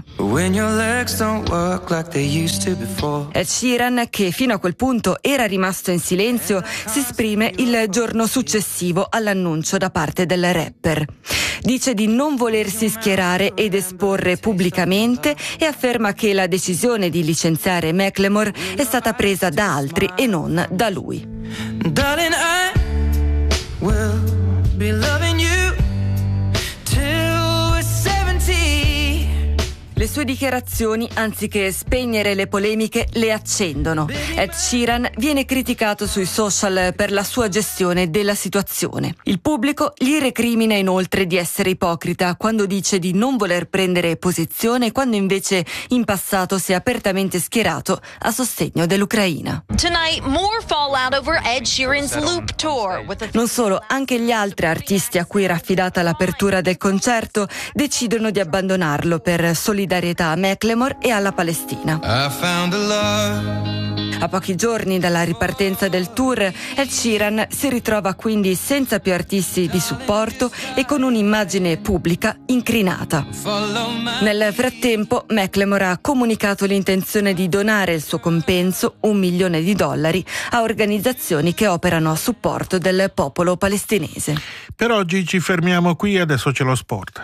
Ed Sheeran, che fino a quel punto era rimasto in silenzio, si esprime il giorno successivo all'annuncio da parte del rapper. Dice di non volersi schierare ed esporre pubblicamente e afferma che la decisione di licenziare Macklemore è stata presa da altri e non da lui. Darling, I will be loving you. Le sue dichiarazioni, anziché spegnere le polemiche, le accendono. Ed Sheeran viene criticato sui social per la sua gestione della situazione. Il pubblico gli recrimina inoltre di essere ipocrita quando dice di non voler prendere posizione, quando invece in passato si è apertamente schierato a sostegno dell'Ucraina. Non solo, anche gli altri artisti a cui era affidata l'apertura del concerto decidono di abbandonarlo per solidarietà a Macklemore e alla Palestina. A pochi giorni dalla ripartenza del tour, Ed Sheeran si ritrova quindi senza più artisti di supporto e con un'immagine pubblica incrinata. Nel frattempo, Macklemore ha comunicato l'intenzione di donare il suo compenso, un milione di dollari, a organizzazioni che operano a supporto del popolo palestinese. Per oggi ci fermiamo qui, adesso c'è lo sport.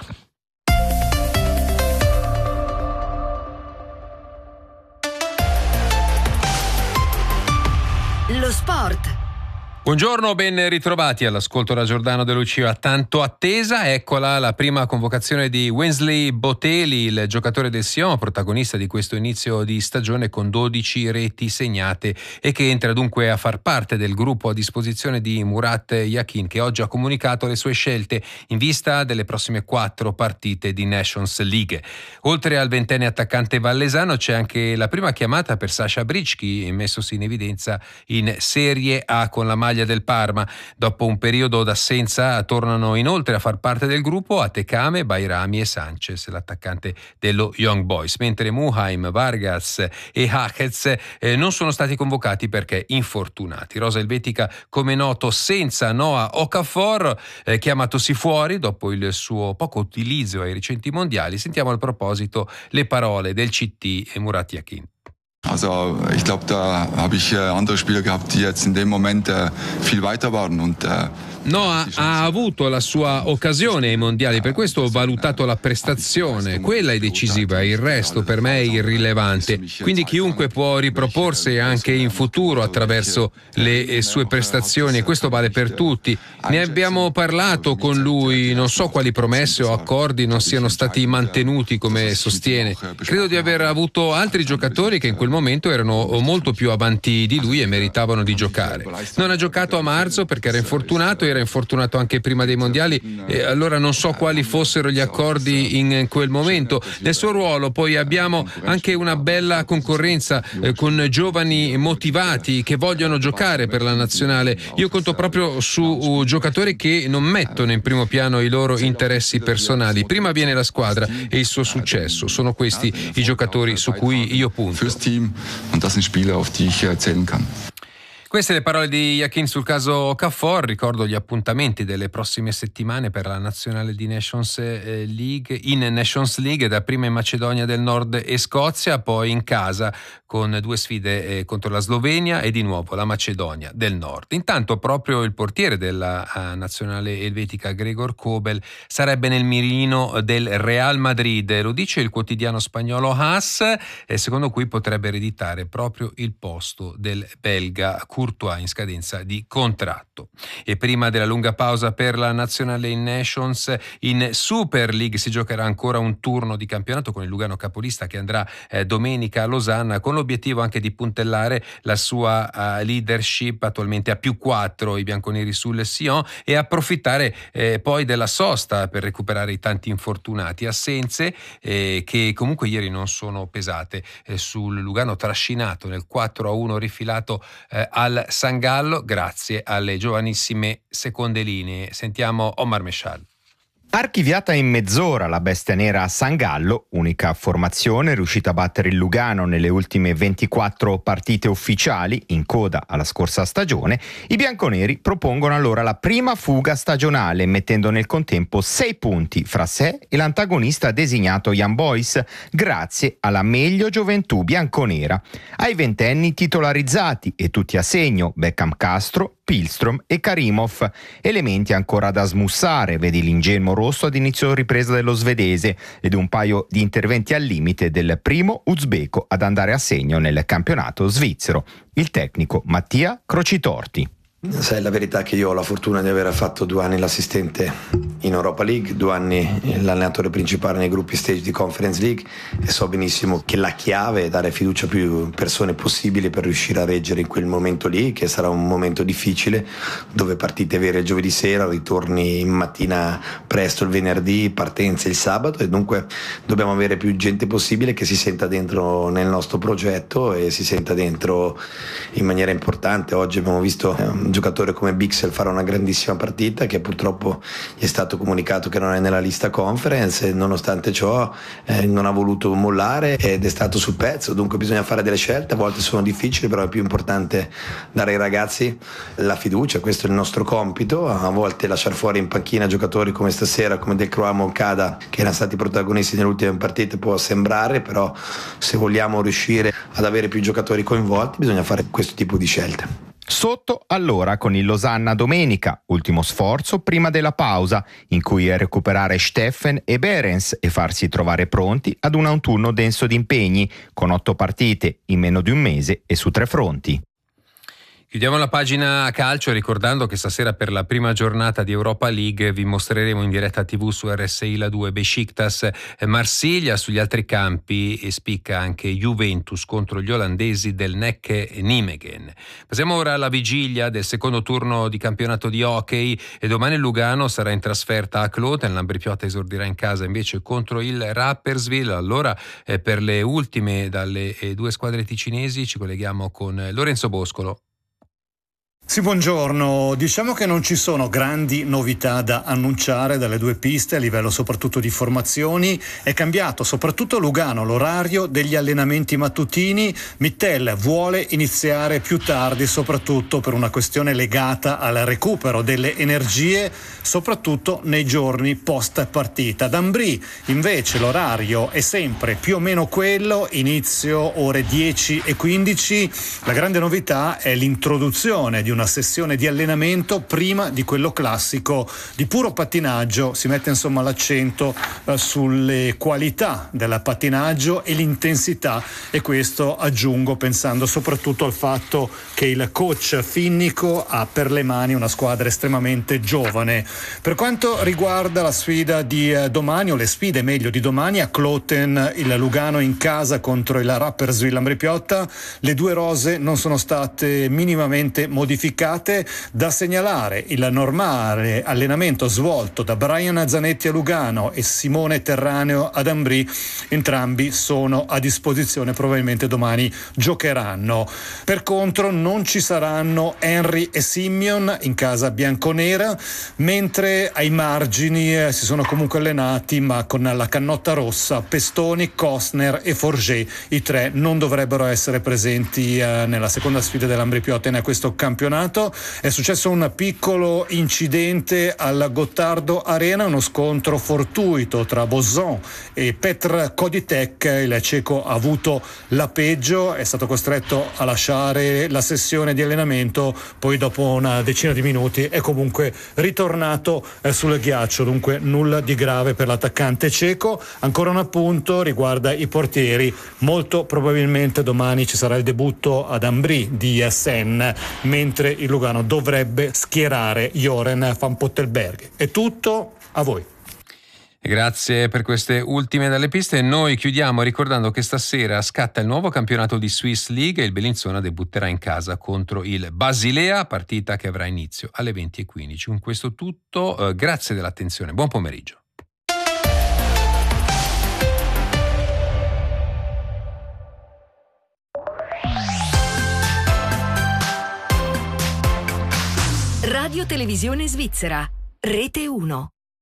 Lo sport. Buongiorno, ben ritrovati all'ascolto da Giordano De Lucia. Tanto attesa, eccola la prima convocazione di Wesley Boteli, il giocatore del Sion, protagonista di questo inizio di stagione con dodici reti segnate e che entra dunque a far parte del gruppo a disposizione di Murat Yakin, che oggi ha comunicato le sue scelte in vista delle prossime quattro partite di Nations League. Oltre al ventenne attaccante vallesano c'è anche la prima chiamata per Sasha Bricchi, messosi in evidenza in Serie A con la maglia del Parma. Dopo un periodo d'assenza tornano inoltre a far parte del gruppo Atekame, Bairami e Sanchez, l'attaccante dello Young Boys, mentre Muhaim, Vargas e Hakez eh, non sono stati convocati perché infortunati. Rosa Elvetica, come noto, senza Noah Okafor, eh, chiamatosi fuori dopo il suo poco utilizzo ai recenti mondiali. Sentiamo al proposito le parole del C T e Murat Yakin. Also ich glaube, da habe ich äh, andere Spieler gehabt, die jetzt in dem Moment äh, viel weiter waren und äh, Noah ha avuto la sua occasione ai mondiali, per questo ho valutato la prestazione, quella è decisiva, il resto per me è irrilevante. Quindi chiunque può riproporsi anche in futuro attraverso le sue prestazioni e questo vale per tutti. Ne abbiamo parlato con lui, non so quali promesse o accordi non siano stati mantenuti come sostiene. Credo di aver avuto altri giocatori che in quel momento erano molto più avanti di lui e meritavano di giocare. Non ha giocato a marzo perché era infortunato, era infortunato anche prima dei mondiali e allora non so quali fossero gli accordi in quel momento. Nel suo ruolo poi abbiamo anche una bella concorrenza eh, con giovani motivati che vogliono giocare per la nazionale. Io conto proprio su uh, giocatori che non mettono in primo piano i loro interessi personali. Prima viene la squadra e il suo successo. Sono questi i giocatori su cui io punto. Queste le parole di Yakin sul caso Okafor. Ricordo gli appuntamenti delle prossime settimane per la nazionale di Nations League, in Nations League, dapprima in Macedonia del Nord e Scozia, poi in casa con due sfide contro la Slovenia e di nuovo la Macedonia del Nord. Intanto proprio il portiere della nazionale elvetica Gregor Kobel sarebbe nel mirino del Real Madrid, lo dice il quotidiano spagnolo AS, secondo cui potrebbe ereditare proprio il posto del belga Courtois in scadenza di contratto. E prima della lunga pausa per la nazionale in Nations, in Super League si giocherà ancora un turno di campionato con il Lugano capolista che andrà eh, domenica a Losanna, con l'obiettivo anche di puntellare la sua uh, leadership, attualmente a più quattro i bianconeri sul Sion, e approfittare eh, poi della sosta per recuperare i tanti infortunati, assenze eh, che comunque ieri non sono pesate eh, sul Lugano trascinato nel quattro a uno rifilato eh, al San Gallo grazie alle giovanissime seconde linee. Sentiamo Omar Meshal. Archiviata in mezz'ora la bestia nera a San Gallo, unica formazione riuscita a battere il Lugano nelle ultime ventiquattro partite ufficiali, in coda alla scorsa stagione, i bianconeri propongono allora la prima fuga stagionale, mettendo nel contempo sei punti fra sé e l'antagonista designato Young Boys, grazie alla meglio gioventù bianconera. Ai ventenni titolarizzati e tutti a segno, Beckham Castro, Pilstrom e Karimov, elementi ancora da smussare, vedi l'ingenuo rosso ad inizio ripresa dello svedese ed un paio di interventi al limite del primo uzbeko ad andare a segno nel campionato svizzero, il tecnico Mattia Crocitorti. Sai, la verità è che io ho la fortuna di aver fatto due anni l'assistente in Europa League, due anni l'allenatore principale nei gruppi stage di Conference League e so benissimo che la chiave è dare fiducia a più persone possibili per riuscire a reggere in quel momento lì, che sarà un momento difficile, dove partite vere il giovedì sera, ritorni in mattina presto il venerdì, partenze il sabato, e dunque dobbiamo avere più gente possibile che si senta dentro nel nostro progetto e si senta dentro in maniera importante. Oggi abbiamo visto un giocatore come Bixel fare una grandissima partita, che purtroppo gli è stato comunicato che non è nella lista conference e nonostante ciò eh, non ha voluto mollare ed è stato sul pezzo. Dunque bisogna fare delle scelte, a volte sono difficili, però è più importante dare ai ragazzi la fiducia, questo è il nostro compito. A volte lasciare fuori in panchina giocatori come stasera, come Del Croix, Moncada, che erano stati protagonisti nelle ultime partite, può sembrare, però se vogliamo riuscire ad avere più giocatori coinvolti bisogna fare questo tipo di scelte. Sotto allora con il Losanna domenica, ultimo sforzo prima della pausa, in cui recuperare Steffen e Behrens e farsi trovare pronti ad un autunno denso di impegni, con otto partite in meno di un mese e su tre fronti. Chiudiamo la pagina calcio ricordando che stasera per la prima giornata di Europa League vi mostreremo in diretta tivù su R S I la due Besiktas Marsiglia. Sugli altri campi spicca anche Juventus contro gli olandesi del N E C Nijmegen. Passiamo ora alla vigilia del secondo turno di campionato di hockey e domani il Lugano sarà in trasferta a Kloten, l'Ambrì-Piotta esordirà in casa invece contro il Rapperswil. Allora eh, per le ultime dalle eh, due squadre ticinesi ci colleghiamo con Lorenzo Boscolo. Sì, buongiorno. Diciamo che non ci sono grandi novità da annunciare dalle due piste a livello soprattutto di formazioni. È cambiato soprattutto a Lugano l'orario degli allenamenti mattutini. Mittel vuole iniziare più tardi soprattutto per una questione legata al recupero delle energie soprattutto nei giorni post partita. Ad Ambrì invece l'orario è sempre più o meno quello, inizio ore dieci e quindici. La grande novità è l'introduzione di una una sessione di allenamento prima di quello classico di puro pattinaggio. Si mette insomma l'accento eh, sulle qualità del pattinaggio e l'intensità, e questo aggiungo pensando soprattutto al fatto che il coach Finnico ha per le mani una squadra estremamente giovane. Per quanto riguarda la sfida di eh, domani, o le sfide meglio di domani, a Kloten il Lugano in casa contro il Rapperswil Ambrì-Piotta, le due rose non sono state minimamente modificate. Da segnalare il normale allenamento svolto da Brian Zanetti a Lugano e Simone Terraneo ad Ambrì, entrambi sono a disposizione, probabilmente domani giocheranno. Per contro non ci saranno Henry e Simeon in casa bianconera, mentre ai margini eh, si sono comunque allenati, ma con la cannotta rossa, Pestoni, Costner e Forget. I tre non dovrebbero essere presenti eh, nella seconda sfida dell'Ambrì-Piotta in questo campionato. È successo un piccolo incidente al Gottardo Arena, uno scontro fortuito tra Bozon e Petr Koditek. Il ceco ha avuto la peggio, è stato costretto a lasciare la sessione di allenamento, poi dopo una decina di minuti è comunque ritornato eh, sul ghiaccio, dunque nulla di grave per l'attaccante ceco. Ancora un appunto riguarda i portieri: molto probabilmente domani ci sarà il debutto ad Ambrì di Sen, mentre il Lugano dovrebbe schierare Joren van Pottelberg. È tutto, a voi. Grazie per queste ultime dalle piste. Noi chiudiamo ricordando che stasera scatta il nuovo campionato di Swiss League e il Bellinzona debutterà in casa contro il Basilea, partita che avrà inizio alle venti e quindici. Con questo tutto, eh, grazie dell'attenzione, buon pomeriggio. Radio Televisione Svizzera, Rete uno.